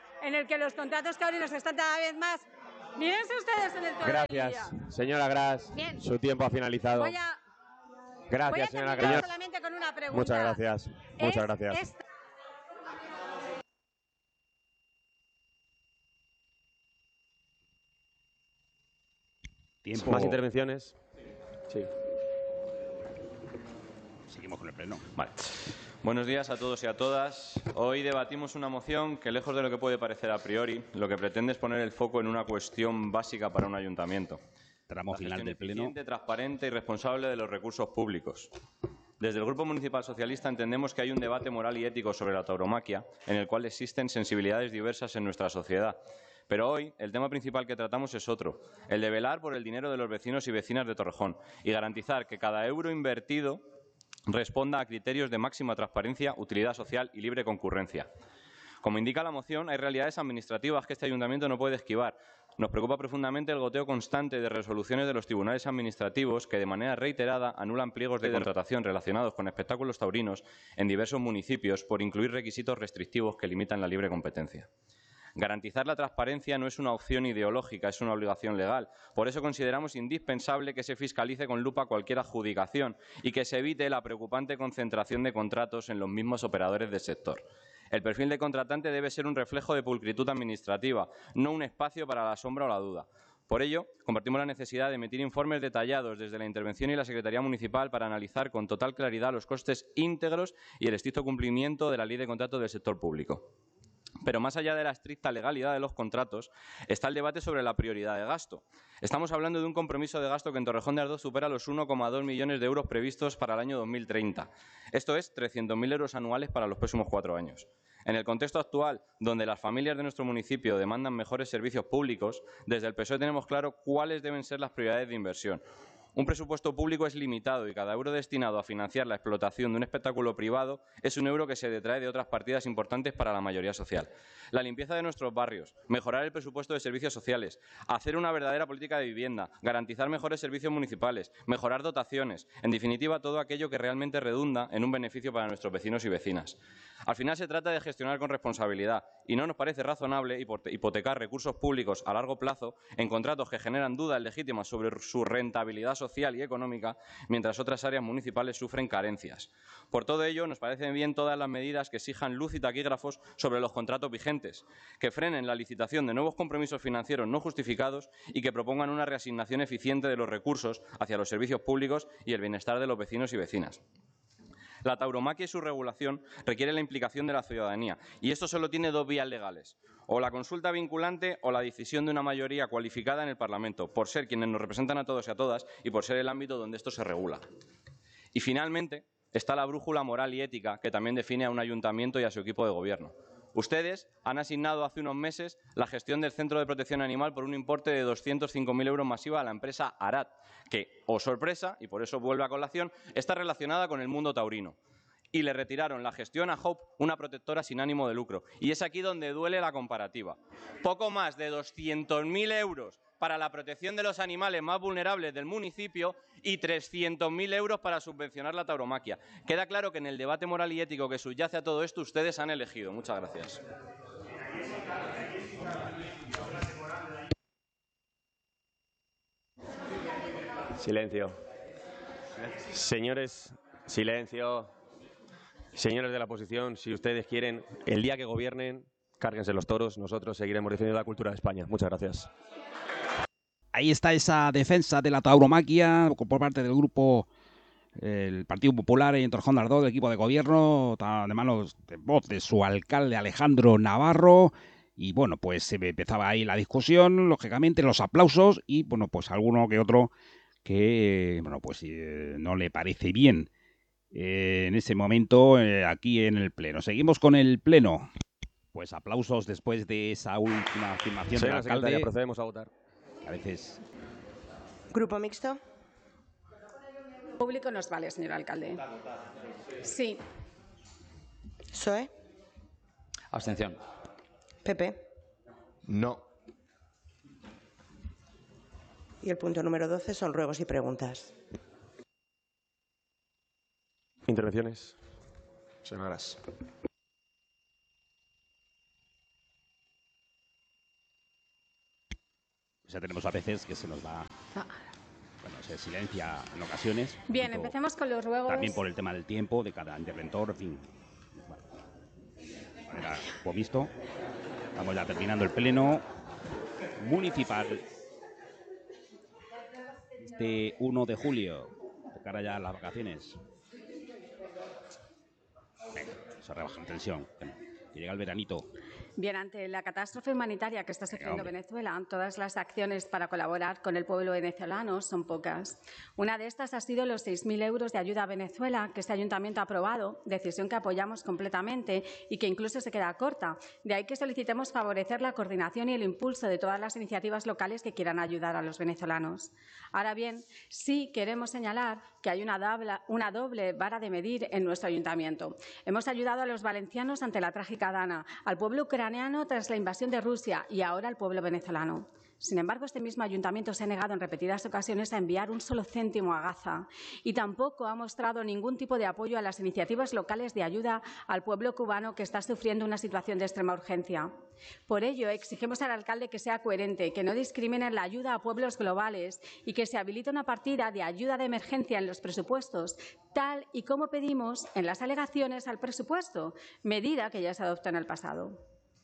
mírense ustedes en el toro. Gracias, señora Gras. Bien. Su tiempo ha finalizado. Gracias, señora Gras. Solamente con una pregunta. Muchas gracias. Muchas gracias. Tiempo. ¿Más intervenciones? Sí. Seguimos con el pleno. Vale. Buenos días a todos y a todas. Hoy debatimos una moción que, lejos de lo que puede parecer a priori, lo que pretende es poner el foco en una cuestión básica para un ayuntamiento. Tramo final del pleno. Eficiente, transparente y responsable de los recursos públicos. Desde el Grupo Municipal Socialista entendemos que hay un debate moral y ético sobre la tauromaquia, en el cual existen sensibilidades diversas en nuestra sociedad. Pero hoy el tema principal que tratamos es otro, el de velar por el dinero de los vecinos y vecinas de Torrejón y garantizar que cada euro invertido responda a criterios de máxima transparencia, utilidad social y libre concurrencia. Como indica la moción, hay realidades administrativas que este ayuntamiento no puede esquivar. Nos preocupa profundamente el goteo constante de resoluciones de los tribunales administrativos que, de manera reiterada, anulan pliegos de contratación relacionados con espectáculos taurinos en diversos municipios por incluir requisitos restrictivos que limitan la libre competencia. Garantizar la transparencia no es una opción ideológica, es una obligación legal. Por eso consideramos indispensable que se fiscalice con lupa cualquier adjudicación y que se evite la preocupante concentración de contratos en los mismos operadores del sector. El perfil de contratante debe ser un reflejo de pulcritud administrativa, no un espacio para la sombra o la duda. Por ello, compartimos la necesidad de emitir informes detallados desde la intervención y la Secretaría Municipal para analizar con total claridad los costes íntegros y el estricto cumplimiento de la Ley de Contratos del sector público. Pero más allá de la estricta legalidad de los contratos, está el debate sobre la prioridad de gasto. Estamos hablando de un compromiso de gasto que en Torrejón de Ardoz supera los 1,2 millones de euros previstos para el año 2030. Esto es 300.000 euros anuales para los próximos 4 años. En el contexto actual, donde las familias de nuestro municipio demandan mejores servicios públicos, desde el PSOE tenemos claro cuáles deben ser las prioridades de inversión. Un presupuesto público es limitado y cada euro destinado a financiar la explotación de un espectáculo privado es un euro que se detrae de otras partidas importantes para la mayoría social. La limpieza de nuestros barrios, mejorar el presupuesto de servicios sociales, hacer una verdadera política de vivienda, garantizar mejores servicios municipales, mejorar dotaciones, en definitiva todo aquello que realmente redunda en un beneficio para nuestros vecinos y vecinas. Al final se trata de gestionar con responsabilidad y no nos parece razonable hipotecar recursos públicos a largo plazo en contratos que generan dudas legítimas sobre su rentabilidad social y económica, mientras otras áreas municipales sufren carencias. Por todo ello, nos parecen bien todas las medidas que exijan luz y taquígrafos sobre los contratos vigentes, que frenen la licitación de nuevos compromisos financieros no justificados y que propongan una reasignación eficiente de los recursos hacia los servicios públicos y el bienestar de los vecinos y vecinas. La tauromaquia y su regulación requiere la implicación de la ciudadanía, y esto solo tiene 2 vías legales, o la consulta vinculante o la decisión de una mayoría cualificada en el Parlamento, por ser quienes nos representan a todos y a todas y por ser el ámbito donde esto se regula. Y finalmente está la brújula moral y ética que también define a un ayuntamiento y a su equipo de gobierno. Ustedes han asignado hace unos meses la gestión del Centro de Protección Animal por un importe de 205.000 euros masiva a la empresa Arat, que, oh sorpresa, y por eso vuelve a colación, está relacionada con el mundo taurino. Y le retiraron la gestión a Hope, una protectora sin ánimo de lucro. Y es aquí donde duele la comparativa. Poco más de 200.000 euros para la protección de los animales más vulnerables del municipio y 300.000 euros para subvencionar la tauromaquia. Queda claro que en el debate moral y ético que subyace a todo esto ustedes han elegido. Muchas gracias. Silencio. Señores, silencio. Señores de la oposición, si ustedes quieren, el día que gobiernen, cárguense los toros. Nosotros seguiremos defendiendo la cultura de España. Muchas gracias. Ahí está esa defensa de la tauromaquia por parte del grupo El Partido Popular en Torrejón de Ardoz, el equipo de gobierno, de manos de voz de su alcalde Alejandro Navarro. Y bueno, pues se empezaba ahí la discusión, lógicamente, los aplausos y bueno, pues alguno que otro que bueno, pues no le parece bien en ese momento aquí en el Pleno. Seguimos con el Pleno. Pues aplausos después de esa última afirmación del alcalde. Procedemos a votar. A veces. Grupo mixto. Público nos vale, señor alcalde. Sí. PSOE. Abstención. PP. No. Y el punto número 12 son ruegos y preguntas. Intervenciones. Señoras. Ya tenemos a veces que se nos va. Bueno, se silencia en ocasiones. Bien, empecemos con los ruegos. También por el tema del tiempo de cada interventor, en fin. Bueno, como visto, estamos ya terminando el pleno municipal. Este 1 de julio, de cara ya a las vacaciones. Venga, se rebaja la tensión. Bueno, que llega el veranito. Bien, ante la catástrofe humanitaria que está sufriendo Venezuela, todas las acciones para colaborar con el pueblo venezolano son pocas. Una de estas ha sido los 6.000 euros de ayuda a Venezuela que este ayuntamiento ha aprobado, decisión que apoyamos completamente y que incluso se queda corta. De ahí que solicitemos favorecer la coordinación y el impulso de todas las iniciativas locales que quieran ayudar a los venezolanos. Ahora bien, sí queremos señalar que hay una doble vara de medir en nuestro ayuntamiento. Hemos ayudado a los valencianos ante la trágica Dana, al pueblo ucraniano tras la invasión de Rusia y ahora al pueblo venezolano. Sin embargo, este mismo ayuntamiento se ha negado en repetidas ocasiones a enviar un solo céntimo a Gaza y tampoco ha mostrado ningún tipo de apoyo a las iniciativas locales de ayuda al pueblo cubano que está sufriendo una situación de extrema urgencia. Por ello, exigimos al alcalde que sea coherente, que no discrimine en la ayuda a pueblos globales y que se habilite una partida de ayuda de emergencia en los presupuestos, tal y como pedimos en las alegaciones al presupuesto, medida que ya se adoptó en el pasado.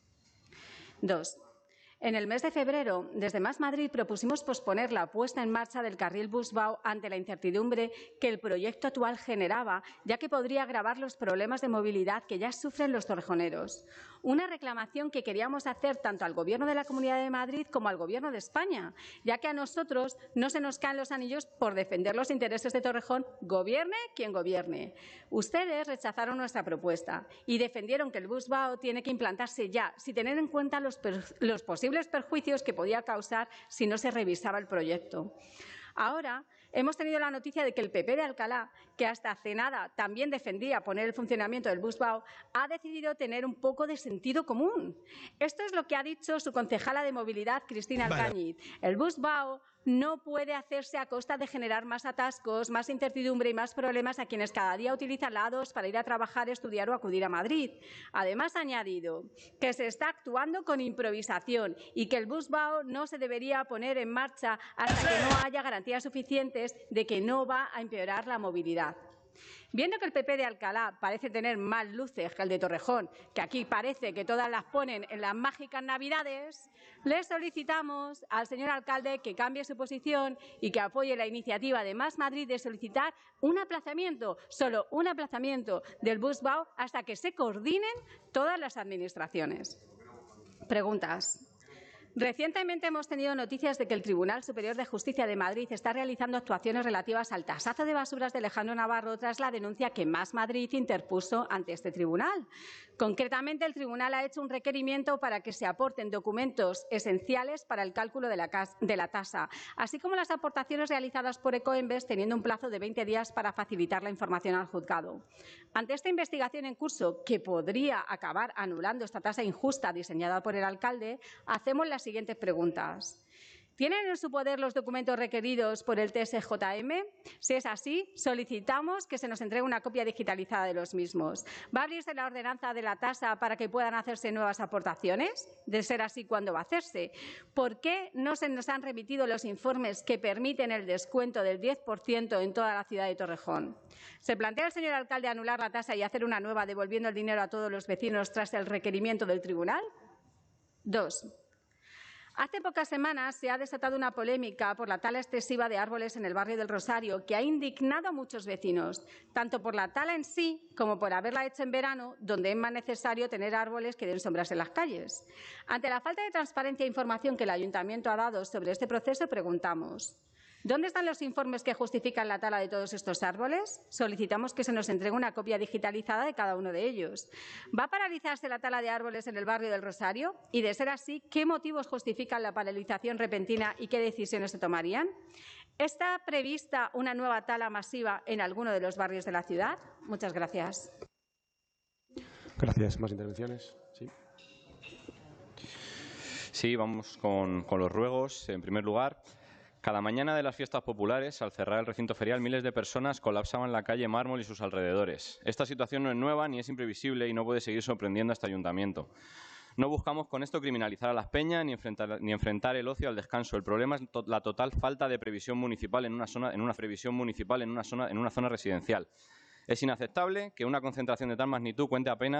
2. En el mes de febrero, desde Más Madrid propusimos posponer la puesta en marcha del carril Busbao ante la incertidumbre que el proyecto actual generaba, ya que podría agravar los problemas de movilidad que ya sufren los torrejoneros. Una reclamación que queríamos hacer tanto al Gobierno de la Comunidad de Madrid como al Gobierno de España, ya que a nosotros no se nos caen los anillos por defender los intereses de Torrejón, gobierne quien gobierne. Ustedes rechazaron nuestra propuesta y defendieron que el Busbao tiene que implantarse ya, sin tener en cuenta los posibles perjuicios que podía causar si no se revisaba el proyecto. Ahora hemos tenido la noticia de que el PP de Alcalá, que hasta hace nada también defendía poner el funcionamiento del Busbao, ha decidido tener un poco de sentido común. Esto es lo que ha dicho su concejala de movilidad, Cristina Alcañiz. El Busbao no puede hacerse a costa de generar más atascos, más incertidumbre y más problemas a quienes cada día utilizan la A2 para ir a trabajar, estudiar o acudir a Madrid. Además, ha añadido que se está actuando con improvisación y que el Busbao no se debería poner en marcha hasta que no haya garantías suficientes de que no va a empeorar la movilidad. Viendo que el PP de Alcalá parece tener más luces que el de Torrejón, que aquí parece que todas las ponen en las mágicas Navidades, le solicitamos al señor alcalde que cambie su posición y que apoye la iniciativa de Más Madrid de solicitar un aplazamiento, solo un aplazamiento del Busbao hasta que se coordinen todas las administraciones. Preguntas. Recientemente hemos tenido noticias de que el Tribunal Superior de Justicia de Madrid está realizando actuaciones relativas al tasazo de basuras de Alejandro Navarro tras la denuncia que Más Madrid interpuso ante este tribunal. Concretamente, el tribunal ha hecho un requerimiento para que se aporten documentos esenciales para el cálculo de la tasa, así como las aportaciones realizadas por Ecoembes, teniendo un plazo de 20 días para facilitar la información al juzgado. Ante esta investigación en curso, que podría acabar anulando esta tasa injusta diseñada por el alcalde, hacemos las siguientes preguntas. ¿Tienen en su poder los documentos requeridos por el TSJM? Si es así, solicitamos que se nos entregue una copia digitalizada de los mismos. ¿Va a abrirse la ordenanza de la tasa para que puedan hacerse nuevas aportaciones? De ser así, ¿cuándo va a hacerse? ¿Por qué no se nos han remitido los informes que permiten el descuento del 10% en toda la ciudad de Torrejón? ¿Se plantea el señor alcalde anular la tasa y hacer una nueva devolviendo el dinero a todos los vecinos tras el requerimiento del tribunal? 2. Hace pocas semanas se ha desatado una polémica por la tala excesiva de árboles en el barrio del Rosario, que ha indignado a muchos vecinos, tanto por la tala en sí como por haberla hecho en verano, donde es más necesario tener árboles que den sombras en las calles. Ante la falta de transparencia e información que el Ayuntamiento ha dado sobre este proceso, preguntamos: ¿dónde están los informes que justifican la tala de todos estos árboles? Solicitamos que se nos entregue una copia digitalizada de cada uno de ellos. ¿Va a paralizarse la tala de árboles en el barrio del Rosario? Y, de ser así, ¿qué motivos justifican la paralización repentina y qué decisiones se tomarían? ¿Está prevista una nueva tala masiva en alguno de los barrios de la ciudad? Muchas gracias. Gracias. ¿Más intervenciones? Sí. Sí, vamos con los ruegos. En primer lugar, cada mañana de las fiestas populares, al cerrar el recinto ferial, miles de personas colapsaban la calle Mármol y sus alrededores. Esta situación no es nueva ni es imprevisible y no puede seguir sorprendiendo a este ayuntamiento. No buscamos con esto criminalizar a las peñas ni enfrentar el ocio al descanso. El problema es la total falta de previsión municipal en una zona residencial. Es inaceptable que una concentración de tal magnitud cuente apenas